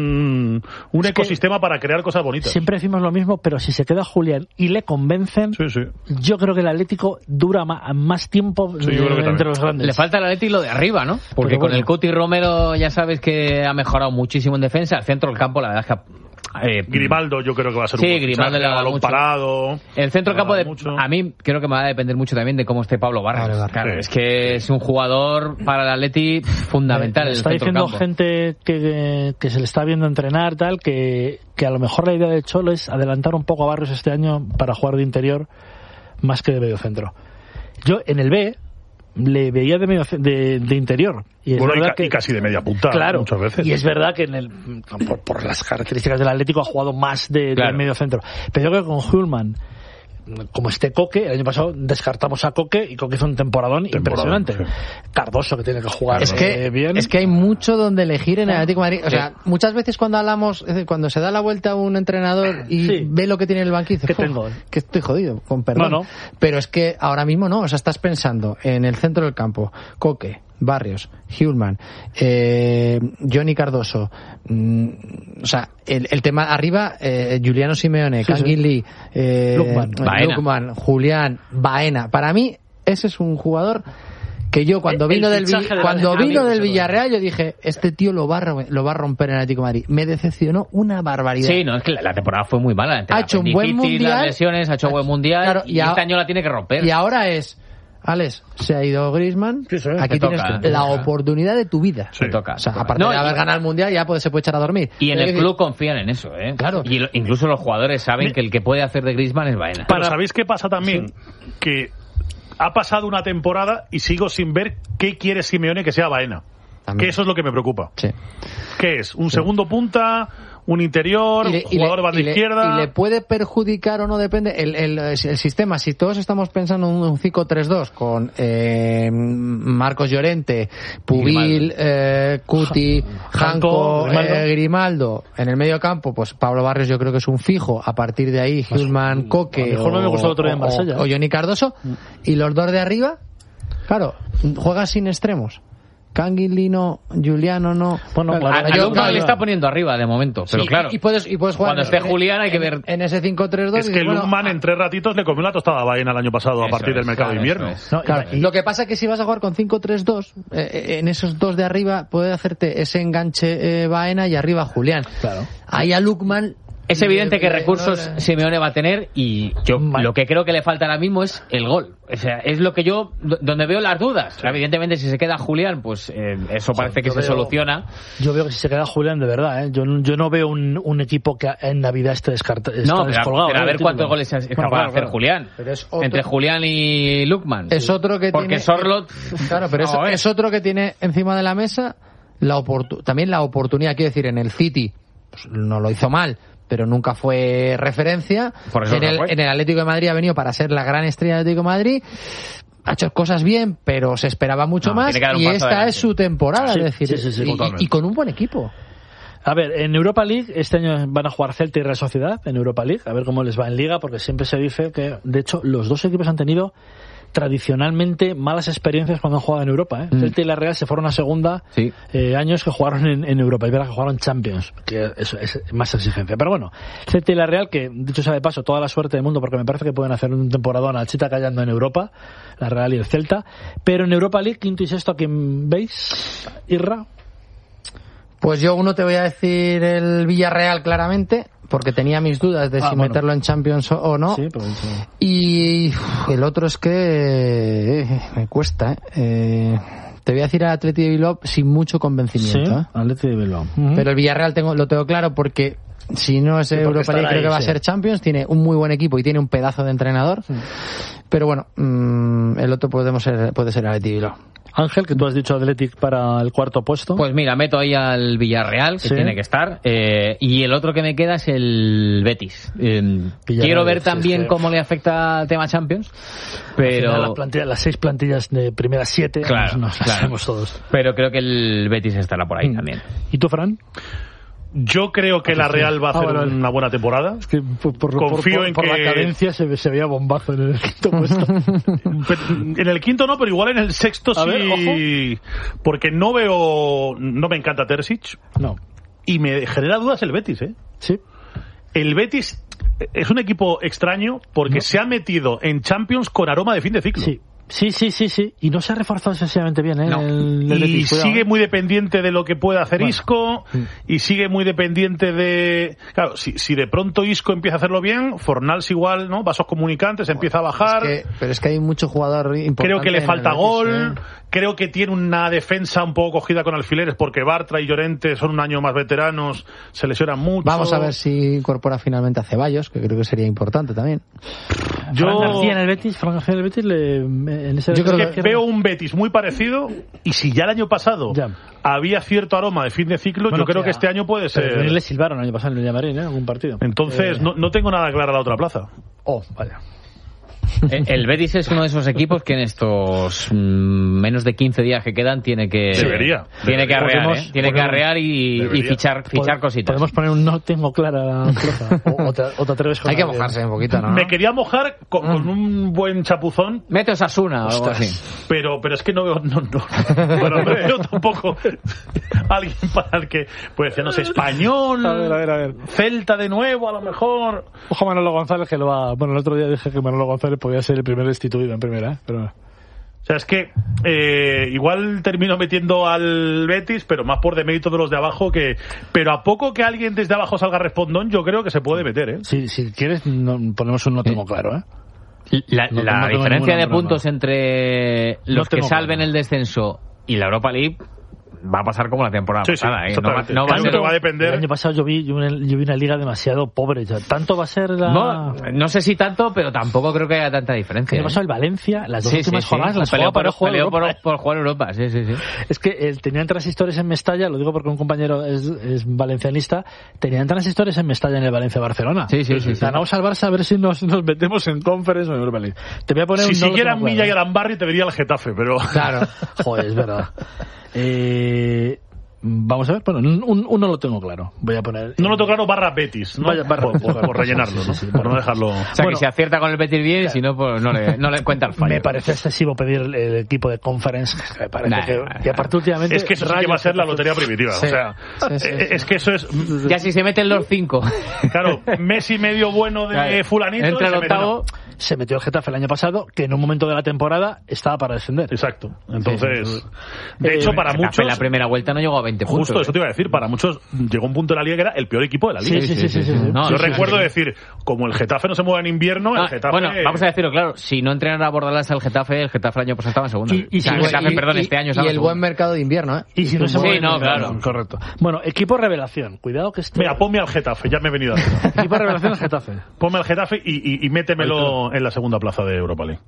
Speaker 4: mm, un
Speaker 1: Es que
Speaker 4: ecosistema para crear cosas bonitas.
Speaker 1: Siempre decimos lo mismo, pero si se queda Julián y le convencen,
Speaker 4: Sí, sí.
Speaker 1: yo creo que el Atlético dura ma- más tiempo
Speaker 4: Sí, yo creo que
Speaker 1: eh, entre
Speaker 4: también.
Speaker 1: los grandes.
Speaker 3: Le falta el Atleti lo de arriba, ¿no? Porque
Speaker 1: Pero
Speaker 3: con
Speaker 1: bueno.
Speaker 3: el Cuti Romero ya sabes que ha mejorado muchísimo en defensa. El centro del campo, la verdad es que... ha- eh,
Speaker 4: Grimaldo yo creo que va a ser
Speaker 3: Sí,
Speaker 4: un buen
Speaker 3: Grimaldo
Speaker 4: fichaje,
Speaker 3: le ha dado
Speaker 4: balón
Speaker 3: mucho.
Speaker 4: parado.
Speaker 3: El centro
Speaker 4: le ha
Speaker 3: campo
Speaker 4: dado
Speaker 3: de,
Speaker 4: mucho.
Speaker 3: a mí creo que me va a depender mucho también de cómo esté Pablo Barrios.
Speaker 2: Vale, vale.
Speaker 3: Claro,
Speaker 4: Sí.
Speaker 3: es que es un jugador para el Atleti fundamental.
Speaker 1: Me
Speaker 3: el
Speaker 1: está
Speaker 3: centro
Speaker 1: diciendo
Speaker 3: campo.
Speaker 1: gente que, que se le está viendo entrenar tal que, que a lo mejor la idea de Cholo es adelantar un poco a Barrios este año para jugar de interior más que de medio centro. Yo en el B le veía de medio ce- de, de interior y es
Speaker 4: Bueno, y,
Speaker 1: verdad
Speaker 4: ca-
Speaker 1: que
Speaker 4: y casi de media punta
Speaker 1: claro,
Speaker 4: muchas veces.
Speaker 1: y es verdad que en el por, por las características del Atlético ha jugado más de,
Speaker 3: Claro.
Speaker 1: de medio centro, pero yo creo que con Hulman, como esté Coque, el año pasado descartamos a Coque y Coque hizo un temporadón,
Speaker 4: Temporadón,
Speaker 1: impresionante.
Speaker 4: sí.
Speaker 1: Cardoso que tiene que jugar
Speaker 2: Es que,
Speaker 1: eh, bien.
Speaker 2: es que hay mucho donde elegir en el Atlético de Madrid. O sea, muchas veces cuando hablamos, es decir, cuando se da la vuelta a un entrenador y
Speaker 1: Sí.
Speaker 2: ve lo que tiene en el banquillo, dice,
Speaker 1: ¿Qué
Speaker 2: "Uf,
Speaker 1: tengo?".
Speaker 2: que estoy jodido, con perdón.
Speaker 1: No, no.
Speaker 2: Pero es que ahora mismo no, o sea, estás pensando en el centro del campo, Coque, Barrios, Hulman, eh, Johnny Cardoso, mm, o sea, el, el tema arriba, eh, Giuliano Simeone,
Speaker 1: Sí, sí.
Speaker 2: Canguilí, eh,
Speaker 1: Lukman.
Speaker 3: Baena.
Speaker 2: Lukman, Julián, Baena. Para mí, ese es un jugador que yo cuando
Speaker 1: El- el
Speaker 2: vino del Vi-
Speaker 1: fichaje del
Speaker 2: cuando
Speaker 1: Atlético
Speaker 2: vino
Speaker 1: de
Speaker 2: del
Speaker 1: Madrid,
Speaker 2: Villarreal yo dije, este tío lo va a, ro- lo va a romper en el Atlético de Madrid. Me decepcionó una barbaridad.
Speaker 3: Sí, no, es que la, la temporada fue muy mala.
Speaker 2: Ha hecho un buen
Speaker 3: Apendicitis,
Speaker 2: mundial.
Speaker 3: las lesiones, ha hecho buen mundial
Speaker 2: Claro,
Speaker 3: y,
Speaker 2: y a-
Speaker 3: este año la tiene que romper.
Speaker 2: Y ahora es, Alex, se ha ido Griezmann,
Speaker 1: Sí, sí,
Speaker 2: aquí
Speaker 3: te
Speaker 2: tienes
Speaker 3: toca,
Speaker 2: la
Speaker 3: te toca.
Speaker 2: oportunidad de tu vida.
Speaker 4: Sí.
Speaker 3: Te toca.
Speaker 2: O sea,
Speaker 3: te toca.
Speaker 2: aparte
Speaker 3: No,
Speaker 2: de
Speaker 3: y-
Speaker 2: haber ganado el mundial, ya puede, se puede echar a dormir.
Speaker 3: Y en
Speaker 2: Hay
Speaker 3: el
Speaker 2: que
Speaker 3: club confían en eso, ¿eh?
Speaker 2: Claro.
Speaker 3: Y lo- incluso los jugadores saben que el que puede hacer de Griezmann es Baena.
Speaker 4: Pero ¿sabéis qué pasa también? Que ha pasado una temporada y sigo sin ver qué quiere Simeone que sea Baena.
Speaker 2: También.
Speaker 4: Que eso es lo que me preocupa.
Speaker 2: Sí.
Speaker 4: ¿Qué es? ¿Un segundo punta? ¿Un interior?
Speaker 2: Y le- y
Speaker 4: ¿Jugador
Speaker 2: le-
Speaker 4: de banda
Speaker 2: y le-
Speaker 4: izquierda?
Speaker 2: y le puede perjudicar o no, depende el, el, el sistema. Si todos estamos pensando en un cinco tres dos con eh, Marcos Llorente, Pubil, eh, Cuti,
Speaker 1: Janko,
Speaker 2: Janko,
Speaker 1: Grimaldo.
Speaker 2: eh, Grimaldo, en el medio campo, pues Pablo Barrios yo creo que es un fijo. A partir de ahí, Hulman, Coque
Speaker 1: a lo mejor no me gustó el otro día en
Speaker 2: o-
Speaker 1: Marsella.
Speaker 2: o Johnny Cardoso. Y los dos de arriba, claro, juegas sin extremos. Canguilí no, Giuliano no.
Speaker 1: Bueno,
Speaker 2: Claro,
Speaker 1: claro,
Speaker 3: A, a
Speaker 2: yo-
Speaker 3: Lukman
Speaker 2: claro,
Speaker 3: le está poniendo arriba de momento, pero
Speaker 2: Sí,
Speaker 3: claro.
Speaker 2: y, y puedes, y puedes jugar
Speaker 3: Cuando esté
Speaker 2: en-
Speaker 3: Julián hay que
Speaker 2: en-
Speaker 3: ver-
Speaker 2: en ese cinco tres dos.
Speaker 4: Es que Lukman en tres ratitos le comió la tostada a Baena el año pasado a
Speaker 3: Eso
Speaker 4: partir del
Speaker 3: es,
Speaker 4: mercado de
Speaker 3: claro,
Speaker 4: invierno.
Speaker 3: eso es.
Speaker 1: No,
Speaker 2: Claro,
Speaker 1: y-
Speaker 2: lo que pasa es que si vas a jugar con cinco tres dos, eh, eh, en esos dos de arriba puede hacerte ese enganche eh, Baena y arriba Julián.
Speaker 1: Claro.
Speaker 2: Ahí a Lukman.
Speaker 3: Es evidente que
Speaker 2: le-
Speaker 3: recursos
Speaker 2: no le-
Speaker 3: Simeone va a tener y yo
Speaker 1: Vale.
Speaker 3: lo que creo que le falta ahora mismo es el gol. O sea, es lo que yo, do- donde veo las dudas. O sea, evidentemente si se queda Julián, pues eh, eso parece que
Speaker 1: yo
Speaker 3: se
Speaker 1: veo-
Speaker 3: soluciona.
Speaker 1: Yo veo que si se queda Julián, de verdad, ¿eh? yo, yo no veo un, un equipo que en Navidad esté, descarta, está
Speaker 3: No, pero,
Speaker 1: descolgado.
Speaker 3: pero a
Speaker 1: ¿eh?
Speaker 3: ver
Speaker 1: El
Speaker 3: cuántos
Speaker 1: título.
Speaker 3: goles es, es
Speaker 1: Bueno,
Speaker 3: capaz
Speaker 1: claro,
Speaker 3: de hacer
Speaker 1: claro.
Speaker 3: Julián.
Speaker 2: Pero es otro-
Speaker 3: Entre Julián y Lukman.
Speaker 2: Es otro que
Speaker 3: Porque
Speaker 2: tiene.
Speaker 3: Sorlot...
Speaker 2: Claro, pero es,
Speaker 3: Vamos a ver.
Speaker 2: es otro que tiene encima de la mesa la oportu- también la oportunidad. Quiero decir, en el City pues, no lo hizo mal, pero nunca fue referencia.
Speaker 3: Por eso
Speaker 2: en,
Speaker 3: no
Speaker 2: el,
Speaker 3: fue.
Speaker 2: en el Atlético de Madrid ha venido para ser la gran estrella del Atlético de Madrid. Ha hecho cosas bien, pero se esperaba mucho
Speaker 3: No,
Speaker 2: más.
Speaker 3: tiene que dar un
Speaker 2: Y
Speaker 3: paso
Speaker 2: esta
Speaker 3: adelante.
Speaker 2: es su temporada,
Speaker 1: Sí,
Speaker 2: es decir,
Speaker 1: sí, sí, sí,
Speaker 2: y- y,
Speaker 1: totalmente.
Speaker 2: y con un buen equipo.
Speaker 1: A ver, en Europa League, este año van a jugar Celta y Real Sociedad en Europa League, a ver cómo les va en Liga, porque siempre se dice que, de hecho, los dos equipos han tenido tradicionalmente malas experiencias cuando han jugado en Europa. ¿eh?
Speaker 2: Mm.
Speaker 1: Celta y la Real se fueron a segunda
Speaker 3: Sí.
Speaker 1: eh, años que jugaron en, en Europa, y verás que jugaron Champions, que eso es más exigencia. Pero bueno, Celta y la Real, que dicho sea de paso, toda la suerte del mundo, porque me parece que pueden hacer un temporadón al Chita callando en Europa, la Real y el Celta. Pero en Europa League, quinto y sexto, ¿a quién veis? Irra.
Speaker 2: Pues yo uno te voy a decir el Villarreal claramente, porque tenía mis dudas de
Speaker 1: Ah,
Speaker 2: si
Speaker 1: bueno.
Speaker 2: meterlo en Champions o, o no.
Speaker 1: Sí, pero eso-
Speaker 2: Y uf, el otro es que eh, me cuesta. ¿eh? Eh, te voy a decir al Atleti de Bilbao sin mucho
Speaker 1: Sí,
Speaker 2: convencimiento. ¿eh?
Speaker 1: Atleti de Bilbao.
Speaker 2: Pero el Villarreal tengo, lo tengo claro porque si no es
Speaker 1: Sí, porque
Speaker 2: Europa
Speaker 1: estará
Speaker 2: League creo
Speaker 1: ahí,
Speaker 2: que va a
Speaker 1: sí.
Speaker 2: ser Champions. Tiene un muy buen equipo y tiene un pedazo de entrenador. Pero bueno, mm, el otro podemos ser, puede ser el Atleti de Bilbao.
Speaker 1: Ángel, que tú has dicho Athletic para el cuarto puesto.
Speaker 3: Pues mira, meto ahí al Villarreal, que
Speaker 1: Sí.
Speaker 3: tiene que estar. eh, y el otro que me queda es el Betis. Eh,
Speaker 1: Villarreal,
Speaker 3: quiero ver
Speaker 1: sí,
Speaker 3: también
Speaker 1: es que-
Speaker 3: cómo le afecta al tema Champions. Pero,
Speaker 1: Al final, la plantilla- las seis plantillas de primeras siete,
Speaker 3: Claro,
Speaker 1: nos, nos las
Speaker 3: claro.
Speaker 1: sabemos todos.
Speaker 3: pero creo que el Betis estará por ahí
Speaker 1: Mm.
Speaker 3: también.
Speaker 1: ¿Y tú, Fran?
Speaker 4: Yo creo que la Real va a hacer ah, bueno, una buena temporada.
Speaker 1: Es que por, por,
Speaker 4: Confío
Speaker 1: por,
Speaker 4: en
Speaker 1: por
Speaker 4: que...
Speaker 1: la cadencia se, se veía bombazo en el quinto puesto.
Speaker 4: En el quinto no, pero igual en el sexto a sí. Ver, porque no veo... No me encanta Terzic.
Speaker 1: No.
Speaker 4: Y me genera dudas el Betis, ¿eh?
Speaker 1: Sí.
Speaker 4: El Betis es un equipo extraño porque no. se ha metido en Champions con aroma de fin de ciclo.
Speaker 1: Sí. Sí, sí, sí, sí. Y no se ha reforzado excesivamente bien, ¿eh?
Speaker 4: No.
Speaker 1: El, el
Speaker 4: y
Speaker 1: Betis, cuidado,
Speaker 4: sigue
Speaker 1: ¿eh?
Speaker 4: muy dependiente de lo que pueda hacer bueno. Isco. Y sigue muy dependiente de... Claro, si, si de pronto Isco empieza a hacerlo bien, Fornals igual, ¿no? Vasos comunicantes, bueno, empieza a bajar.
Speaker 2: Es que, pero es que hay mucho jugador importante.
Speaker 4: Creo que le falta
Speaker 2: Betis,
Speaker 4: gol.
Speaker 2: ¿eh?
Speaker 4: Creo que tiene una defensa un poco cogida con alfileres porque Bartra y Llorente son un año más veteranos, se lesionan mucho.
Speaker 2: Vamos a ver si incorpora finalmente a Ceballos, que creo que sería importante también.
Speaker 1: Yo... Fran García en el Betis, Fran García en el Betis le... en ese
Speaker 4: Yo creo que veo un Betis muy parecido y si ya el año pasado ya. había cierto aroma de fin de ciclo, bueno, yo creo que, que este año puede ser...
Speaker 1: Pero le silbaron el año pasado en el Villamarín, ¿eh? Algún partido.
Speaker 4: Entonces, eh... no, no tengo nada clara la otra plaza.
Speaker 1: Oh, vaya.
Speaker 3: El Betis es uno de esos equipos que en estos mmm, menos de quince días que quedan tiene que
Speaker 4: debería,
Speaker 3: tiene
Speaker 4: debería.
Speaker 3: que arrear,
Speaker 4: Podemos,
Speaker 3: ¿eh? tiene que arrear y, y fichar fichar cositas.
Speaker 1: Podemos poner un no tengo clara la plaza. O, o, te, o te atreves con
Speaker 2: Hay que mojarse un poquito, ¿no?
Speaker 4: Me quería mojar con, mm. con un buen chapuzón.
Speaker 3: Mete Osasuna o algo así.
Speaker 4: Pero, pero es que no veo, no, no. Bueno, no veo tampoco alguien para el que, pues decía, no sé, Español,
Speaker 1: a ver, a ver, a ver.
Speaker 4: Celta de nuevo, a lo mejor.
Speaker 1: Ojo a Manolo González que lo va. Bueno, el otro día dije que Manolo González podía ser el primer destituido en primera, ¿eh? Pero...
Speaker 4: O sea, es que eh, igual termino metiendo al Betis, pero más por demérito de los de abajo que... Pero a poco que alguien desde abajo salga respondón, yo creo que se puede meter, ¿eh?
Speaker 1: Sí, si quieres, no, ponemos un no tengo claro, ¿eh?
Speaker 3: La,
Speaker 1: no,
Speaker 3: la
Speaker 1: no
Speaker 3: diferencia de
Speaker 1: problema.
Speaker 3: Puntos entre los
Speaker 1: no
Speaker 3: que salven
Speaker 1: claro.
Speaker 3: el descenso y la Europa League va a pasar como la temporada
Speaker 4: sí,
Speaker 3: pasada,
Speaker 4: sí,
Speaker 3: ¿eh? No va, no va a ser...
Speaker 4: va a depender.
Speaker 1: El año pasado yo vi, yo vi, una, yo vi una liga demasiado pobre. Ya. ¿Tanto va a ser la...?
Speaker 3: No, no sé si tanto, pero tampoco creo que haya tanta diferencia.
Speaker 1: El año
Speaker 3: ¿eh?
Speaker 1: pasado el Valencia, las dos
Speaker 3: sí,
Speaker 1: últimas
Speaker 3: sí,
Speaker 1: jornadas
Speaker 3: sí.
Speaker 1: las
Speaker 3: peleó
Speaker 1: jugaba para jugar
Speaker 3: Europa.
Speaker 1: Europa.
Speaker 3: Por, por jugar Europa, sí, sí, sí.
Speaker 1: Es que eh, tenían transistores en Mestalla, lo digo porque un compañero es, es valencianista, tenían transistores en Mestalla en el Valencia-Barcelona.
Speaker 3: Sí, sí, sí. sí
Speaker 1: Ganamos sí. al Barça a ver si nos, nos metemos en Conference o en Europa League. Te voy a poner
Speaker 4: si
Speaker 1: un
Speaker 4: siguieran Milla y Arambarri te vería el Getafe, pero...
Speaker 1: Claro. Joder, es verdad. Eh... Vamos a ver, bueno, un, uno lo tengo claro. Voy a poner.
Speaker 4: No lo tengo claro, barra Betis, ¿no?
Speaker 1: Vaya, barra,
Speaker 4: por, por, por rellenarlo,
Speaker 1: sí, sí, sí,
Speaker 4: ¿no? Por no dejarlo.
Speaker 3: O sea,
Speaker 1: bueno,
Speaker 3: que si acierta con el Betis bien, claro. Si no, pues no le, no le cuenta el fallo.
Speaker 1: Me parece excesivo pedir el, el equipo de Conference. Me parece
Speaker 3: nah,
Speaker 1: que,
Speaker 3: nah,
Speaker 1: y aparte últimamente.
Speaker 4: Es que eso sí que va a ser la lotería primitiva. Sí. O sea, sí, sí, sí. es que eso es.
Speaker 3: Ya si se meten los cinco.
Speaker 4: Claro, mes y medio bueno de claro. Fulanito.
Speaker 3: Entre el octavo.
Speaker 1: Se metió el Getafe el año pasado, que en un momento de la temporada estaba para descender.
Speaker 4: Exacto. Entonces, sí, sí, sí. de
Speaker 1: eh,
Speaker 4: hecho, para
Speaker 3: Getafe
Speaker 4: muchos...
Speaker 3: en la primera vuelta no llegó a veinte puntos.
Speaker 4: Justo, eso te iba a decir. Para muchos llegó un punto de la liga que era el peor equipo de la liga.
Speaker 1: Sí, sí, sí. sí, sí, sí.
Speaker 3: No,
Speaker 4: Yo
Speaker 3: sí,
Speaker 4: recuerdo
Speaker 3: sí, sí.
Speaker 4: decir, como el Getafe no se mueve en invierno, el
Speaker 3: ah,
Speaker 4: Getafe...
Speaker 3: Bueno, vamos a decirlo claro, si no entrenan a Bordalás al Getafe, el Getafe el año pasado estaba en segunda.
Speaker 1: Y, y,
Speaker 3: o sea,
Speaker 1: si
Speaker 3: el Getafe,
Speaker 1: y,
Speaker 3: perdón,
Speaker 2: y,
Speaker 3: este año
Speaker 2: estaba
Speaker 3: Y
Speaker 2: el buen mercado de invierno, ¿eh?
Speaker 1: Y si no se
Speaker 3: sí,
Speaker 1: mueve
Speaker 3: no, claro.
Speaker 1: Correcto. Bueno, equipo revelación. Cuidado que este...
Speaker 4: Mira, ponme al Getafe, ya me he venido a hacer.
Speaker 1: Equipo revelación al Getafe.
Speaker 4: Ponme al Getafe y, y, y métemelo en la segunda plaza de Europa League.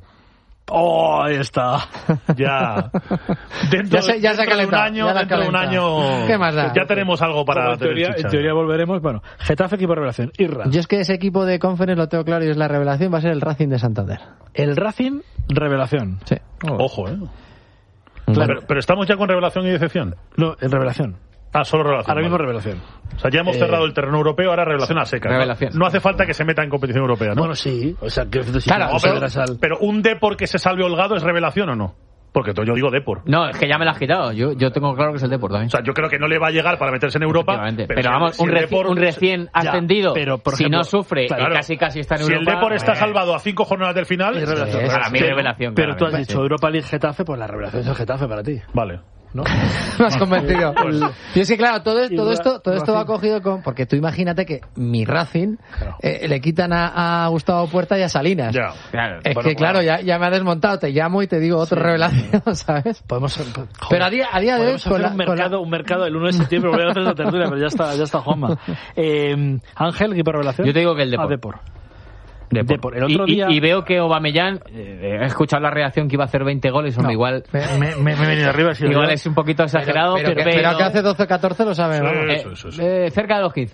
Speaker 1: Oh, ahí está.
Speaker 4: Ya. Dentro,
Speaker 2: ya se, ya
Speaker 4: dentro
Speaker 2: se
Speaker 4: de un año,
Speaker 2: ya
Speaker 4: dentro de un año.
Speaker 2: ¿Qué más da?
Speaker 4: Ya tenemos algo para
Speaker 1: bueno, en, teoría, en teoría volveremos. Bueno, Getafe, equipo de revelación. Irra.
Speaker 2: Yo es que ese equipo de Conference lo tengo claro y es la revelación, va a ser el Racing de Santander.
Speaker 1: El Racing, revelación.
Speaker 2: Sí.
Speaker 4: Oh. Ojo, ¿eh?
Speaker 1: Claro.
Speaker 4: Pero, pero estamos ya con revelación y decepción.
Speaker 1: No, en revelación.
Speaker 4: Ah, solo revelación.
Speaker 1: Ahora mismo
Speaker 4: vale.
Speaker 1: revelación.
Speaker 4: O sea, ya hemos
Speaker 1: eh,
Speaker 4: cerrado el terreno europeo, ahora revelación a secas.
Speaker 3: Revelación.
Speaker 4: ¿no? No hace falta que se meta en competición europea, ¿no?
Speaker 1: Bueno, sí. O sea, que si
Speaker 4: claro,
Speaker 1: no,
Speaker 4: pero,
Speaker 1: al...
Speaker 4: pero un Depor que se salve holgado es revelación o no? Porque yo digo Depor.
Speaker 3: No, es que ya me lo has quitado. Yo, yo tengo claro que es el Depor también.
Speaker 4: O sea, yo creo que no le va a llegar para meterse en Europa.
Speaker 3: Pero,
Speaker 4: pero
Speaker 3: si vamos,
Speaker 4: si
Speaker 3: un, reci
Speaker 4: Depor,
Speaker 3: un recién ascendido, ya, pero por
Speaker 4: ejemplo,
Speaker 3: si no sufre,
Speaker 4: claro,
Speaker 3: y casi casi está en
Speaker 4: si
Speaker 3: Europa.
Speaker 4: Si el Depor está eh, salvado a cinco jornadas del final,
Speaker 1: es revelación.
Speaker 3: Es, para mí
Speaker 1: pero,
Speaker 3: revelación.
Speaker 1: Pero tú has dicho
Speaker 3: sí.
Speaker 1: Europa League Getafe, pues la revelación es el Getafe para ti.
Speaker 4: Vale.
Speaker 1: ¿No?
Speaker 2: Me has convencido. Y es que claro, todo, todo esto, todo esto va cogido con, porque tú imagínate que mi Racing claro. eh, le quitan a, a Gustavo Puerta y a Salinas.
Speaker 4: Ya.
Speaker 3: Claro.
Speaker 2: Es bueno, que claro, ya, ya me ha desmontado, te llamo y te digo otra sí. revelación, ¿sabes?
Speaker 1: Podemos, joder,
Speaker 2: pero a día, a día de hoy
Speaker 1: con la, un mercado, la... un mercado el uno de septiembre volver a hacer esa tertulia, pero ya está, ya está Juanma. Eh, Ángel, equipo de revelación.
Speaker 3: Yo te digo que el Depor.
Speaker 1: Ah, Depor.
Speaker 3: Depor.
Speaker 1: Depor. El otro
Speaker 3: y,
Speaker 1: día...
Speaker 3: y, y veo que Aubameyang, eh, he escuchado la reacción que iba a hacer veinte goles, hombre, no. igual
Speaker 1: me, me, me he venido arriba. Si
Speaker 3: igual es un poquito exagerado,
Speaker 2: pero, pero,
Speaker 3: pero,
Speaker 2: pero que hace doce catorce lo sabe,
Speaker 4: sí,
Speaker 2: vamos.
Speaker 4: Eso, eso, eso.
Speaker 3: Eh, eh, cerca de los quince.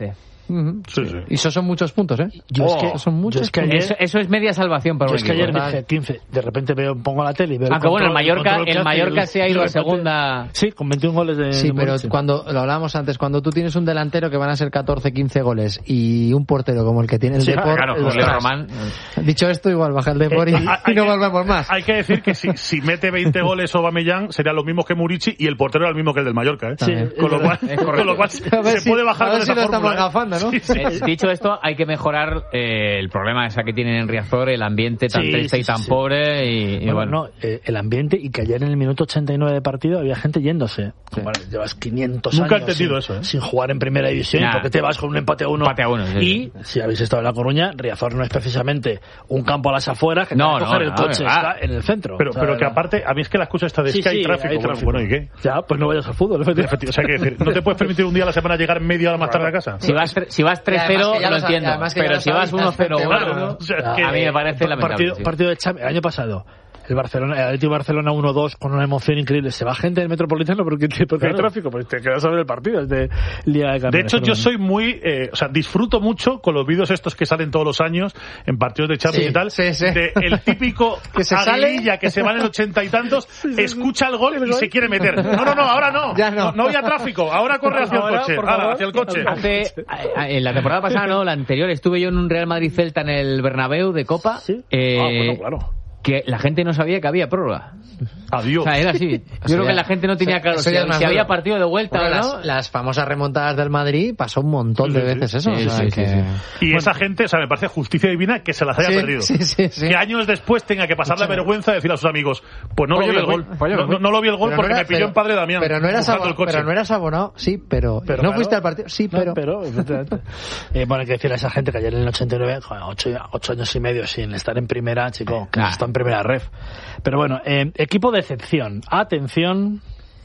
Speaker 2: Uh-huh.
Speaker 4: Sí, sí.
Speaker 2: Y eso son muchos puntos, ¿eh?
Speaker 1: Yo
Speaker 2: oh,
Speaker 1: es que,
Speaker 2: son muchos
Speaker 1: yo es que
Speaker 2: puntos.
Speaker 1: ayer,
Speaker 3: Eso, eso es media salvación para
Speaker 1: yo
Speaker 3: un
Speaker 1: es que
Speaker 3: equipo.
Speaker 1: ayer dije quince, de repente veo, pongo la tele y veo
Speaker 3: Aunque
Speaker 1: el
Speaker 3: bueno, el
Speaker 1: control-
Speaker 3: Mallorca,
Speaker 1: control que
Speaker 3: el
Speaker 1: hace
Speaker 3: Mallorca
Speaker 1: y
Speaker 3: se ha
Speaker 1: y
Speaker 3: ido a
Speaker 1: repente-
Speaker 3: segunda.
Speaker 1: Sí, con veintiún goles de
Speaker 2: Sí, pero
Speaker 1: Muricy.
Speaker 2: cuando lo hablábamos antes, cuando tú tienes un delantero que van a ser catorce, quince goles y un portero como el que tiene el
Speaker 1: Sí,
Speaker 2: Depor,
Speaker 3: Claro,
Speaker 2: el
Speaker 3: José
Speaker 2: ostras.
Speaker 3: Román.
Speaker 2: Dicho esto, igual baja el Depor y,
Speaker 4: Eh, hay
Speaker 2: y no
Speaker 4: que-
Speaker 2: volvemos más.
Speaker 4: Hay que decir que si, si mete veinte goles Aubameyang serían los mismos que Murici y el portero era el mismo que el del Mallorca, ¿eh?
Speaker 1: Sí,
Speaker 4: con, lo cual,
Speaker 3: es correcto.
Speaker 4: con lo cual
Speaker 2: A ver
Speaker 4: se
Speaker 2: si-
Speaker 4: puede bajar
Speaker 2: a ver
Speaker 4: con
Speaker 2: si
Speaker 4: esa
Speaker 2: lo estamos
Speaker 4: fórmula, ¿eh?
Speaker 2: gafando, ¿no?
Speaker 4: Sí, sí.
Speaker 3: Eh, dicho esto, hay que mejorar eh, el problema esa que tienen en Riazor, el ambiente tan
Speaker 1: Sí,
Speaker 3: triste
Speaker 1: sí,
Speaker 3: y tan
Speaker 1: sí, sí.
Speaker 3: pobre y, y
Speaker 1: Bueno,
Speaker 3: bueno.
Speaker 1: no, eh, el ambiente y que ayer en el minuto ochenta y nueve de partido había gente yéndose. Bueno, llevas quinientos
Speaker 4: Nunca he
Speaker 1: años
Speaker 4: entendido
Speaker 1: sin,
Speaker 4: eso, ¿eh?
Speaker 1: sin jugar en primera división.
Speaker 3: Nah.
Speaker 1: ¿Por qué te vas con un empate a uno?
Speaker 3: Empate a uno, sí,
Speaker 1: y si habéis estado en La Coruña, Riazor no es precisamente un campo a las afueras que
Speaker 3: No,
Speaker 1: te vas a
Speaker 3: no,
Speaker 1: coger el
Speaker 3: no,
Speaker 1: coche,
Speaker 3: no,
Speaker 1: está
Speaker 3: ah.
Speaker 1: en el centro.
Speaker 4: Pero,
Speaker 1: O sea,
Speaker 4: pero que
Speaker 1: la-
Speaker 4: aparte, a mí es que la excusa esta de
Speaker 1: Sí,
Speaker 4: es que hay
Speaker 1: sí,
Speaker 4: tráfico.
Speaker 1: hay
Speaker 4: Bueno,
Speaker 1: tráfico.
Speaker 4: bueno, ¿y qué?
Speaker 1: Ya, pues no vayas al fútbol, efectivamente.
Speaker 4: Efectivamente, o sea, hay que decir, ¿no te puedes permitir un día a la semana llegar media hora más tarde a casa?
Speaker 3: Si vas, tre- si vas tres cero,
Speaker 2: que ya
Speaker 3: lo
Speaker 2: lo sa-
Speaker 3: entiendo.
Speaker 2: además que ya
Speaker 3: Pero
Speaker 2: lo
Speaker 3: si vas
Speaker 2: sabes,
Speaker 3: uno cero
Speaker 2: claro.
Speaker 3: uno,
Speaker 4: O sea,
Speaker 1: Ah,
Speaker 4: que-
Speaker 3: a mí me parece
Speaker 1: Pa-
Speaker 3: lamentable.
Speaker 1: partido,
Speaker 3: sí.
Speaker 1: partido de Champions, el año pasado. El Barcelona, el Atlético de Barcelona uno dos con una emoción increíble. Se va gente del Metropolitano porque, porque hay
Speaker 4: Claro.
Speaker 1: tráfico, pues te quedas a ver el partido. Es de Liga de Campeones.
Speaker 4: De hecho,
Speaker 1: pero
Speaker 4: yo
Speaker 1: bueno.
Speaker 4: soy muy, eh, o sea, disfruto mucho con los vídeos estos que salen todos los años en partidos de Champions
Speaker 2: Sí,
Speaker 4: y tal,
Speaker 2: sí, sí.
Speaker 4: de el típico
Speaker 2: Que se sale.
Speaker 4: aguililla que se va en el ochenta y tantos, escucha el gol y se quiere meter. No, no, no, ahora no.
Speaker 2: Ya no.
Speaker 4: no. No había tráfico, ahora corre hacia
Speaker 1: Ahora,
Speaker 4: el coche.
Speaker 1: por
Speaker 4: Hala,
Speaker 1: favor.
Speaker 4: hacia el coche.
Speaker 3: Hace, a- a- en la temporada pasada, no, la anterior, estuve yo en un Real Madrid Celta en el Bernabéu de Copa.
Speaker 1: ¿Sí?
Speaker 3: eh,
Speaker 1: Ah, bueno, claro.
Speaker 3: Que la gente no sabía que había prórroga.
Speaker 4: Adiós.
Speaker 3: O sea, era así. Yo creo
Speaker 2: ya-
Speaker 3: que la gente no tenía
Speaker 2: eso-
Speaker 3: claro
Speaker 2: eso
Speaker 3: si,
Speaker 2: ya es más
Speaker 3: si había
Speaker 2: duro.
Speaker 3: partido de vuelta
Speaker 2: Bueno,
Speaker 3: o no.
Speaker 2: las, las famosas remontadas del Madrid pasó un montón de
Speaker 4: Sí, sí,
Speaker 2: veces
Speaker 4: sí.
Speaker 2: eso.
Speaker 3: Sí,
Speaker 2: o sea,
Speaker 3: sí,
Speaker 2: que...
Speaker 3: sí, sí.
Speaker 4: Y esa gente, o sea, me parece justicia divina que se las haya
Speaker 2: Sí,
Speaker 4: perdido.
Speaker 2: sí, sí, sí.
Speaker 4: Que años después tenga que pasar la vergüenza de decir a sus amigos, pues no
Speaker 2: Pues
Speaker 4: lo
Speaker 2: yo
Speaker 4: vi el
Speaker 2: me
Speaker 4: gol.
Speaker 2: voy, pues yo me
Speaker 4: No,
Speaker 2: voy.
Speaker 4: no- no lo vi el gol
Speaker 2: Pero
Speaker 4: porque
Speaker 2: no era-
Speaker 4: me pilló
Speaker 2: pero-
Speaker 4: en Padre Damián.
Speaker 2: Pero no, eras
Speaker 4: buscando
Speaker 2: abo-
Speaker 4: el coche.
Speaker 2: pero no eras abonado, sí, pero,
Speaker 1: Pero
Speaker 2: ¿no
Speaker 1: claro.
Speaker 2: fuiste al partido? Sí,
Speaker 1: No,
Speaker 2: pero...
Speaker 1: pero, efectivamente. eh, bueno, hay que decirle a esa gente que ayer en el ochenta y nueve, joder, ocho, ocho años y medio sin estar en primera, chico, que
Speaker 3: Nah.
Speaker 1: está en primera ref. Pero bueno, eh, equipo de excepción. Atención.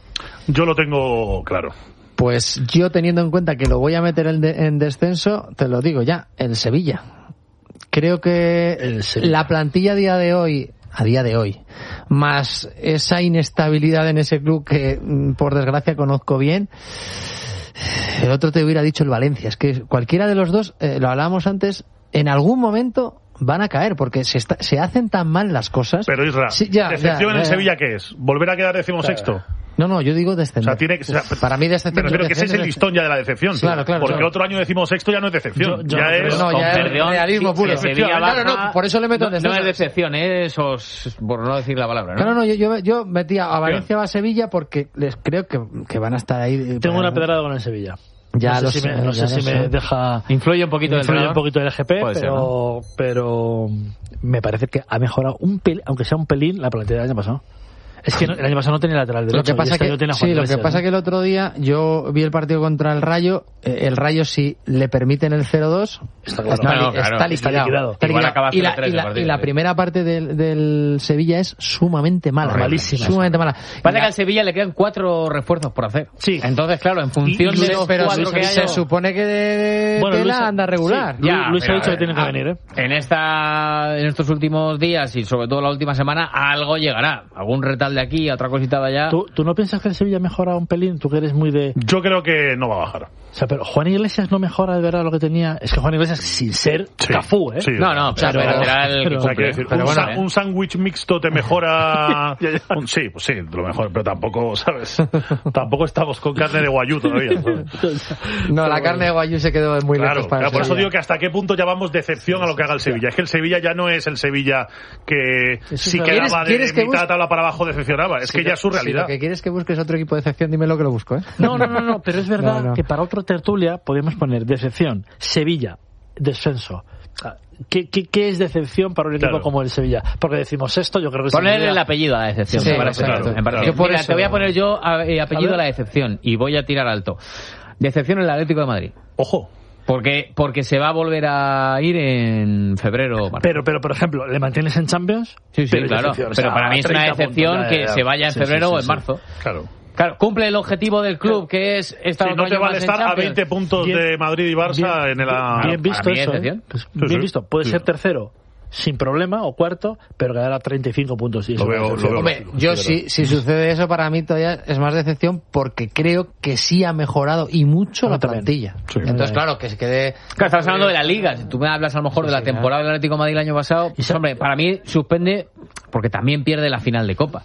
Speaker 4: Yo lo tengo claro.
Speaker 2: Pues yo teniendo en cuenta que lo voy a meter en, de- en descenso, te lo digo ya, el Sevilla. Creo que
Speaker 1: El Sevilla.
Speaker 2: la plantilla a día de hoy, a día de hoy, más esa inestabilidad en ese club que mm, por desgracia conozco bien, el otro te hubiera dicho el Valencia. Es que cualquiera de los dos, eh, lo hablábamos antes, en algún momento van a caer porque se, está- se hacen tan mal las cosas.
Speaker 4: Pero Isra,
Speaker 2: Sí, ya,
Speaker 4: decepción
Speaker 2: ya,
Speaker 4: en el
Speaker 2: ya.
Speaker 4: Sevilla, ¿qué es? ¿Volver a quedar decimosexto?
Speaker 2: No, no, yo digo
Speaker 4: O
Speaker 2: descender.
Speaker 4: sea, tiene que, o sea,
Speaker 2: Para mí decepción.
Speaker 4: me refiero que ese es el
Speaker 2: decepción-
Speaker 4: listón ya de la decepción.
Speaker 2: Claro, claro,
Speaker 4: Porque
Speaker 2: claro.
Speaker 4: otro año decimosexto ya no es decepción.
Speaker 1: Yo- yo
Speaker 4: ya
Speaker 1: no
Speaker 4: es...
Speaker 1: creo.
Speaker 2: No, ya
Speaker 3: Con
Speaker 2: es
Speaker 3: perdón,
Speaker 2: realismo
Speaker 3: si-
Speaker 2: puro.
Speaker 3: si Sevilla
Speaker 2: Claro,
Speaker 3: baja,
Speaker 2: no, por eso le meto en
Speaker 3: no, no
Speaker 2: descenso.
Speaker 3: es decepción, es os- por no decir la palabra, ¿no?
Speaker 2: No, no, no, yo, yo, yo metía a Valencia o a Sevilla porque les creo que, que van a estar ahí. eh,
Speaker 1: Tengo
Speaker 2: para-
Speaker 1: una pedrada con el Sevilla.
Speaker 2: Ya
Speaker 1: no
Speaker 2: lo
Speaker 1: sé si
Speaker 2: sé,
Speaker 1: me, no
Speaker 2: ya
Speaker 1: sé
Speaker 2: lo
Speaker 1: si
Speaker 2: sé.
Speaker 1: me deja...
Speaker 3: Influye un poquito del
Speaker 1: influye un
Speaker 3: entrenador.
Speaker 1: poquito del G P,
Speaker 3: Puede ser,
Speaker 1: pero, pero me parece que ha mejorado un pelín, aunque sea un pelín, la plantilla del año pasado. Es que no- el año pasado no tenía lateral derecho.
Speaker 2: Lo que pasa
Speaker 1: y este
Speaker 2: que
Speaker 1: año tiene a
Speaker 2: sí,
Speaker 1: Juan
Speaker 2: lo que
Speaker 1: Iglesias,
Speaker 2: pasa
Speaker 1: ¿no?
Speaker 2: que el otro día yo vi el partido contra el Rayo, eh, el Rayo si le permiten el cero dos
Speaker 1: Está claro.
Speaker 2: está,
Speaker 3: Claro,
Speaker 2: li-
Speaker 3: claro.
Speaker 2: está
Speaker 1: Está
Speaker 2: liquidado.
Speaker 1: liquidado.
Speaker 2: Está
Speaker 3: Igual
Speaker 2: liquidado.
Speaker 3: acaba
Speaker 2: y, la,
Speaker 3: cero tres
Speaker 2: y, la,
Speaker 3: el partido,
Speaker 2: y la
Speaker 3: sí.
Speaker 2: primera parte del, del Sevilla es sumamente mala.
Speaker 1: Malísima.
Speaker 2: Sumamente mala.
Speaker 3: Parece
Speaker 2: Y
Speaker 3: que
Speaker 2: la-
Speaker 3: al Sevilla le quedan cuatro refuerzos por hacer.
Speaker 1: Sí.
Speaker 3: Entonces, claro, en función
Speaker 1: Y- y
Speaker 3: de
Speaker 1: Luis-
Speaker 3: los
Speaker 1: pero
Speaker 3: cuatro
Speaker 1: Luis
Speaker 3: que
Speaker 2: se
Speaker 3: haya...
Speaker 2: supone que de
Speaker 1: Bueno,
Speaker 2: Tela
Speaker 1: Luis-
Speaker 2: anda regular.
Speaker 1: sí. Lu- Luis ha
Speaker 3: pero,
Speaker 1: dicho que
Speaker 3: eh,
Speaker 1: tiene que
Speaker 3: ah,
Speaker 1: venir, ¿eh?
Speaker 3: En esta, en estos últimos días y sobre todo la última semana, algo llegará. Algún retal de aquí, otra cosita de allá.
Speaker 1: ¿Tú, ¿Tú no piensas que el Sevilla mejora un pelín? Tú que eres muy de...
Speaker 4: Yo creo que no va a bajar.
Speaker 1: O sea, pero Juan Iglesias no mejora de verdad lo que tenía. Es que Juan Iglesias, sin ser
Speaker 4: Sí.
Speaker 1: Cafú, ¿eh?
Speaker 4: Sí,
Speaker 3: No, no,
Speaker 4: o
Speaker 3: pero,
Speaker 4: sea,
Speaker 3: lateral
Speaker 1: pero-
Speaker 3: que
Speaker 4: O sea,
Speaker 3: cumple,
Speaker 4: quiero decir,
Speaker 3: pero
Speaker 4: un,
Speaker 3: bueno,
Speaker 4: sa-
Speaker 3: ¿eh?
Speaker 4: un sándwich mixto te mejora... un- sí, pues sí, lo mejor, pero tampoco, ¿sabes? Tampoco estamos con carne de guayú todavía, ¿sabes?
Speaker 2: No, la carne de Guayú se quedó muy
Speaker 4: Claro,
Speaker 2: lejos para
Speaker 4: claro,
Speaker 2: el
Speaker 4: por eso
Speaker 2: Sevilla.
Speaker 4: digo que hasta qué punto llamamos decepción a lo que haga el Sevilla. Es que el Sevilla ya no es el Sevilla que si
Speaker 1: verdad.
Speaker 4: quedaba
Speaker 2: ¿Quieres-
Speaker 4: de
Speaker 2: quieres que
Speaker 4: mitad
Speaker 2: bus-
Speaker 4: de tabla para abajo decepcionaba. Es que ya es su
Speaker 2: Si
Speaker 4: realidad.
Speaker 2: lo que quieres que busques otro equipo de excepción, dímelo que lo busco, ¿eh?
Speaker 1: No, no, no, no, pero es verdad
Speaker 2: No, no.
Speaker 1: que para otro tertulia podemos poner decepción, Sevilla, descenso. Ah, ¿Qué, qué, qué es decepción para un equipo
Speaker 4: Claro.
Speaker 1: como el Sevilla? Porque decimos esto, yo creo que
Speaker 3: Poner
Speaker 1: Sevilla-
Speaker 3: el apellido a la decepción,
Speaker 2: Sí,
Speaker 3: me parece.
Speaker 2: exacto.
Speaker 3: Me parece.
Speaker 2: Yo por
Speaker 3: Mira,
Speaker 2: eso-
Speaker 3: te voy a poner yo a- eh, apellido
Speaker 1: A
Speaker 3: a,
Speaker 1: ver.
Speaker 3: la decepción y voy a tirar alto. Decepción en el Atlético de Madrid.
Speaker 4: Ojo.
Speaker 3: Porque, porque se va a volver a ir en febrero o marzo.
Speaker 1: Pero, pero, por ejemplo, ¿le mantienes en Champions?
Speaker 3: Sí, sí,
Speaker 1: Pero es
Speaker 3: claro.
Speaker 1: decepción, o
Speaker 3: Pero
Speaker 1: sea,
Speaker 3: para mí es una
Speaker 1: treinta
Speaker 3: decepción
Speaker 1: puntos, ya,
Speaker 3: que
Speaker 1: ya, ya.
Speaker 3: se vaya en
Speaker 1: Sí,
Speaker 3: febrero
Speaker 1: sí,
Speaker 3: o
Speaker 1: sí,
Speaker 3: en
Speaker 1: sí.
Speaker 3: marzo.
Speaker 4: Claro.
Speaker 3: Claro, cumple el objetivo del club, que es estar
Speaker 4: Si
Speaker 3: otro
Speaker 4: no te
Speaker 3: año
Speaker 4: vale
Speaker 3: más en
Speaker 4: estar a
Speaker 3: Champions.
Speaker 4: veinte puntos
Speaker 1: Bien.
Speaker 4: de Madrid y Barça
Speaker 1: Bien,
Speaker 4: en el...
Speaker 1: bien visto
Speaker 3: para mí es
Speaker 1: eso, ¿eh?
Speaker 3: decepción.
Speaker 1: Pues
Speaker 4: Sí,
Speaker 1: bien
Speaker 4: sí.
Speaker 1: visto. Puede
Speaker 4: Sí.
Speaker 1: ser tercero sin problema, o cuarto, pero quedar a treinta y cinco puntos. Y
Speaker 4: Lo
Speaker 1: eso
Speaker 4: veo-
Speaker 1: es-
Speaker 4: lo veo
Speaker 2: Hombre, yo si, si sucede eso, para mí todavía es más decepción porque creo que sí ha mejorado y mucho
Speaker 1: A mí
Speaker 2: la
Speaker 1: también.
Speaker 2: plantilla.
Speaker 4: Sí.
Speaker 2: Entonces, claro, que se quede...
Speaker 3: Claro, estamos hablando de la Liga. Si tú me hablas a lo mejor de la
Speaker 1: sí,
Speaker 3: temporada del Atlético de Madrid el año pasado, pues, hombre, para mí suspende porque también pierde la final de Copa.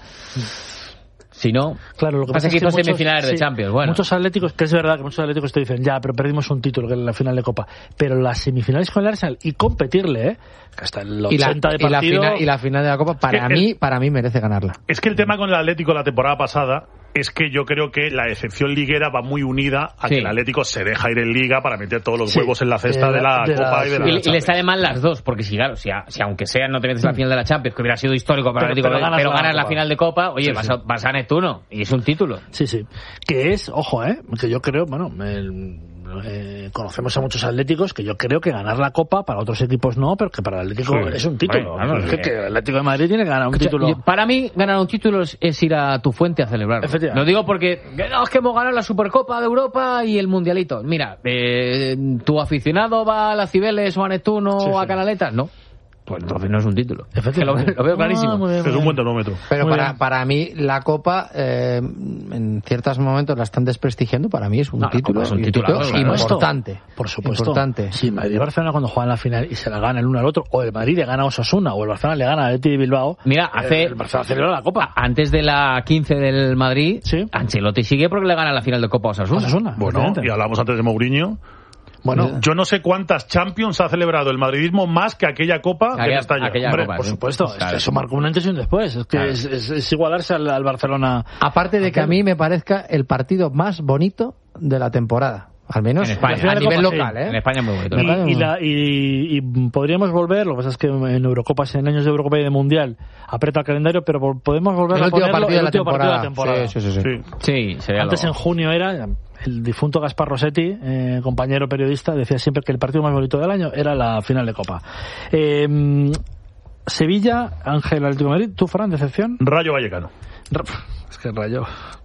Speaker 3: Si no,
Speaker 1: Claro, lo que
Speaker 3: pasa
Speaker 1: pasa
Speaker 3: que
Speaker 1: es que
Speaker 3: hizo
Speaker 1: muchos-
Speaker 3: semifinales de
Speaker 1: sí,
Speaker 3: Champions. Bueno,
Speaker 1: muchos atléticos, que es verdad que muchos atléticos te dicen, ya, pero perdimos un título, que es la final de Copa. Pero las semifinales con el Arsenal y competirle, ¿eh? Que hasta el
Speaker 2: Y la,
Speaker 1: ochenta de
Speaker 2: y la
Speaker 1: partido...
Speaker 2: final, y la final de la Copa, para
Speaker 4: que
Speaker 2: mí, para mí merece ganarla.
Speaker 4: Es que el tema con el Atlético la temporada pasada es que yo creo que la excepción liguera va muy unida a
Speaker 3: Sí.
Speaker 4: que el Atlético se deja ir en Liga para meter todos los
Speaker 1: Sí.
Speaker 4: huevos en la cesta
Speaker 1: De
Speaker 4: de
Speaker 1: la-
Speaker 4: la,
Speaker 1: de la-
Speaker 4: Copa y de la
Speaker 3: y, y le
Speaker 4: Champions.
Speaker 3: sale mal las dos, porque si, claro, si, a- si aunque sea no te metes en la final de la Champions, que hubiera sido histórico para el
Speaker 1: Pero-
Speaker 3: Atlético,
Speaker 1: pero
Speaker 3: pero,
Speaker 1: ganas la
Speaker 3: ganas la
Speaker 1: Copa.
Speaker 3: final de Copa, oye,
Speaker 1: Sí,
Speaker 3: vas,
Speaker 1: sí.
Speaker 3: A, vas a Neptuno, y es un título.
Speaker 1: Sí, sí. Que es, ojo, ¿eh? Que yo creo, bueno, el- eh, conocemos a muchos atléticos que yo creo que ganar la Copa, para otros equipos no, pero que para el Atlético
Speaker 4: Sí.
Speaker 1: es un título.
Speaker 3: Bueno, vamos,
Speaker 1: Es que,
Speaker 3: eh.
Speaker 1: que el Atlético de Madrid tiene que ganar un
Speaker 3: Escucha,
Speaker 1: título.
Speaker 3: yo- para mí, ganar un título es, es ir a tu fuente a celebrarlo.
Speaker 1: Efectivamente.
Speaker 3: Lo digo porque que no, es que hemos ganado la Supercopa de Europa y el Mundialito. Mira, eh, ¿tu aficionado va a la Cibeles o a Neptuno
Speaker 1: Sí,
Speaker 3: o a
Speaker 1: sí.
Speaker 3: Canaletas? No. Pues entonces no es un título.
Speaker 1: Efectivamente.
Speaker 3: Que lo, lo veo clarísimo.
Speaker 1: Ah, muy bien, muy
Speaker 4: Es un
Speaker 1: bien.
Speaker 4: buen termómetro.
Speaker 2: Pero
Speaker 1: Muy
Speaker 2: para,
Speaker 1: bien.
Speaker 2: para mí la Copa, eh, en ciertos momentos la están desprestigiando, para mí es un
Speaker 3: No, la
Speaker 2: título,
Speaker 3: Copa es un
Speaker 2: y un
Speaker 3: titulazo,
Speaker 2: título
Speaker 3: claro.
Speaker 2: importante.
Speaker 1: Por supuesto.
Speaker 2: Importante.
Speaker 1: Si Madrid y Barcelona cuando juegan la final y se la gana el uno al otro, o el Madrid le gana a Osasuna, o el Barcelona le gana al Athletic de Bilbao,
Speaker 3: Mira, hace...
Speaker 1: el Barcelona celebra la Copa.
Speaker 3: Antes de la quince del Madrid,
Speaker 1: Sí.
Speaker 3: Ancelotti sigue porque le gana la final de Copa a Osasuna.
Speaker 1: Osasuna.
Speaker 4: Bueno,
Speaker 1: efectivamente.
Speaker 4: y hablamos antes de Mourinho.
Speaker 1: Bueno,
Speaker 4: Yo no sé cuántas Champions ha celebrado el madridismo más que aquella Copa de
Speaker 3: Aquella-
Speaker 4: Mestalla.
Speaker 3: aquella
Speaker 4: Hombre,
Speaker 3: Copa,
Speaker 1: por
Speaker 3: sí.
Speaker 1: supuesto, es
Speaker 3: Claro.
Speaker 1: que eso marcó un antes y un después. Es que
Speaker 3: Claro.
Speaker 1: es, es- es igualarse al, al Barcelona.
Speaker 2: Aparte de que a mí me parezca el partido más bonito de la temporada. Al menos
Speaker 3: En España.
Speaker 2: a
Speaker 1: final de
Speaker 2: nivel
Speaker 1: Copa, sí.
Speaker 2: local, ¿eh?
Speaker 3: En España es muy bonito.
Speaker 2: Me
Speaker 1: Y,
Speaker 2: parece
Speaker 1: y
Speaker 2: muy-
Speaker 1: la- y- y podríamos volver, lo que pasa es que en Eurocopas, en años de Eurocopa y de Mundial, aprieta el calendario, pero vol- podemos volver
Speaker 2: El
Speaker 1: a
Speaker 2: último
Speaker 1: ponerlo
Speaker 2: partido de
Speaker 1: el
Speaker 2: la
Speaker 1: último partido de la
Speaker 2: temporada.
Speaker 1: temporada.
Speaker 2: Sí, sí, sí, sí.
Speaker 4: Sí.
Speaker 3: Sí, sería
Speaker 1: Antes
Speaker 3: lo-
Speaker 1: en junio era el difunto Gaspar Rossetti, eh, compañero periodista, decía siempre que el partido más bonito del año era la final de Copa. Eh, Sevilla, Ángel Atlético de Madrid, ¿tú, Fran, decepción?
Speaker 4: Rayo Vallecano.
Speaker 1: Es que rayo.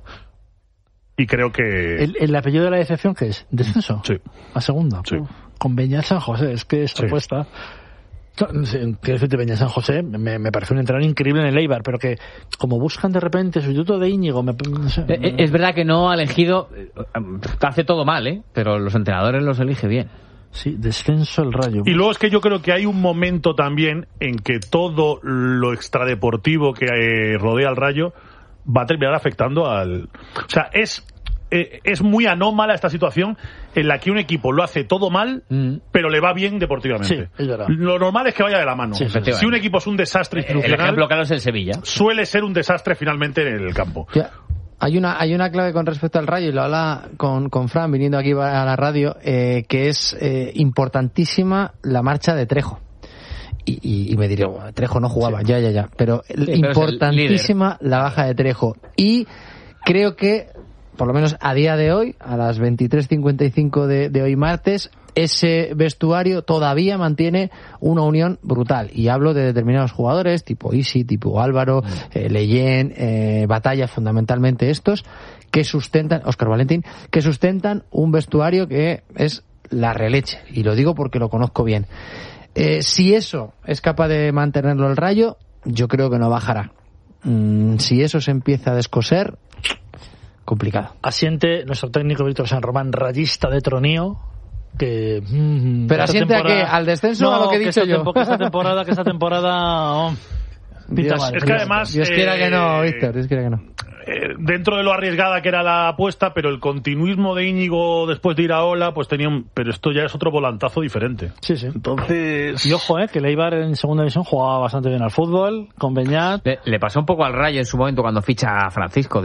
Speaker 4: Y creo que...
Speaker 1: ¿El, el apellido de la decepción qué es? ¿Descenso?
Speaker 4: Sí.
Speaker 1: ¿A segunda?
Speaker 4: Sí.
Speaker 1: Con Beñat San José, es que esa
Speaker 4: Sí.
Speaker 1: apuesta... No, sí, quiero decirte, Beñat San José me, me parece un entrenador increíble en el Eibar, pero que como buscan de repente sustituto de Íñigo, me, no sé,
Speaker 3: Eh, eh, Es verdad que no ha elegido, eh, hace todo mal, ¿eh? Pero los entrenadores los elige bien.
Speaker 1: sí, descenso el Rayo.
Speaker 4: Y luego es que yo creo que hay un momento también en que todo lo extradeportivo que eh, rodea al Rayo va a terminar afectando al... O sea, es, eh, es muy anómala esta situación en la que un equipo lo hace todo mal,
Speaker 3: Mm.
Speaker 4: pero le va bien deportivamente.
Speaker 1: Sí, es verdad.
Speaker 4: Lo normal es que vaya de la mano.
Speaker 1: Sí,
Speaker 3: efectivamente.
Speaker 4: Si un equipo es un desastre
Speaker 3: El
Speaker 4: institucional,
Speaker 3: ejemplo claro es el Sevilla.
Speaker 4: suele ser un desastre finalmente en el campo.
Speaker 2: Ya. Hay una, hay una clave con respecto al Rayo, y lo habla con, con Fran viniendo aquí a la radio, eh, que es eh, importantísima la marcha de Trejo. Y, y, y me diré, "Bueno, Trejo no jugaba, ya, ya, ya. Pero,
Speaker 3: pero es el
Speaker 2: importantísima la baja de Trejo. Y creo que, por lo menos a día de hoy, a las veintitrés cincuenta y cinco de, de hoy martes, ese vestuario todavía mantiene una unión brutal. Y hablo de determinados jugadores, tipo Isi, tipo Álvaro, eh, Leyen, eh, Batalla, fundamentalmente estos, que sustentan, Óscar Valentín, que sustentan un vestuario que es la releche. Y lo digo porque lo conozco bien. Eh, si eso es capaz de mantenerlo el Rayo, yo creo que no bajará. Mm, si eso se empieza a descoser, complicado.
Speaker 1: Asiente nuestro técnico Víctor San Román, rayista de Tronío, que... mm,
Speaker 2: ¿Pero
Speaker 1: que esta
Speaker 2: asiente a
Speaker 1: temporada-
Speaker 2: qué? ¿Al descenso o
Speaker 1: No,
Speaker 2: a lo que he dicho
Speaker 1: esta
Speaker 2: yo?
Speaker 1: tempo- que esta temporada, que esta temporada... oh, pinta
Speaker 2: Dios,
Speaker 1: mal,
Speaker 4: es que
Speaker 1: pinta
Speaker 4: además-
Speaker 1: mal.
Speaker 2: Dios quiera que no,
Speaker 4: eh,
Speaker 2: Víctor, Dios quiera que no.
Speaker 4: Eh, dentro de lo arriesgada que era la apuesta, pero el continuismo de Íñigo después de ir a Ola, pues tenía un... Pero esto ya es otro volantazo diferente.
Speaker 1: Sí, sí.
Speaker 4: Entonces...
Speaker 1: Y ojo, eh, que el Eibar en segunda división jugaba bastante bien al fútbol, con Beñat.
Speaker 3: Le, le pasó un poco al Rayo en su momento cuando ficha a Francisco.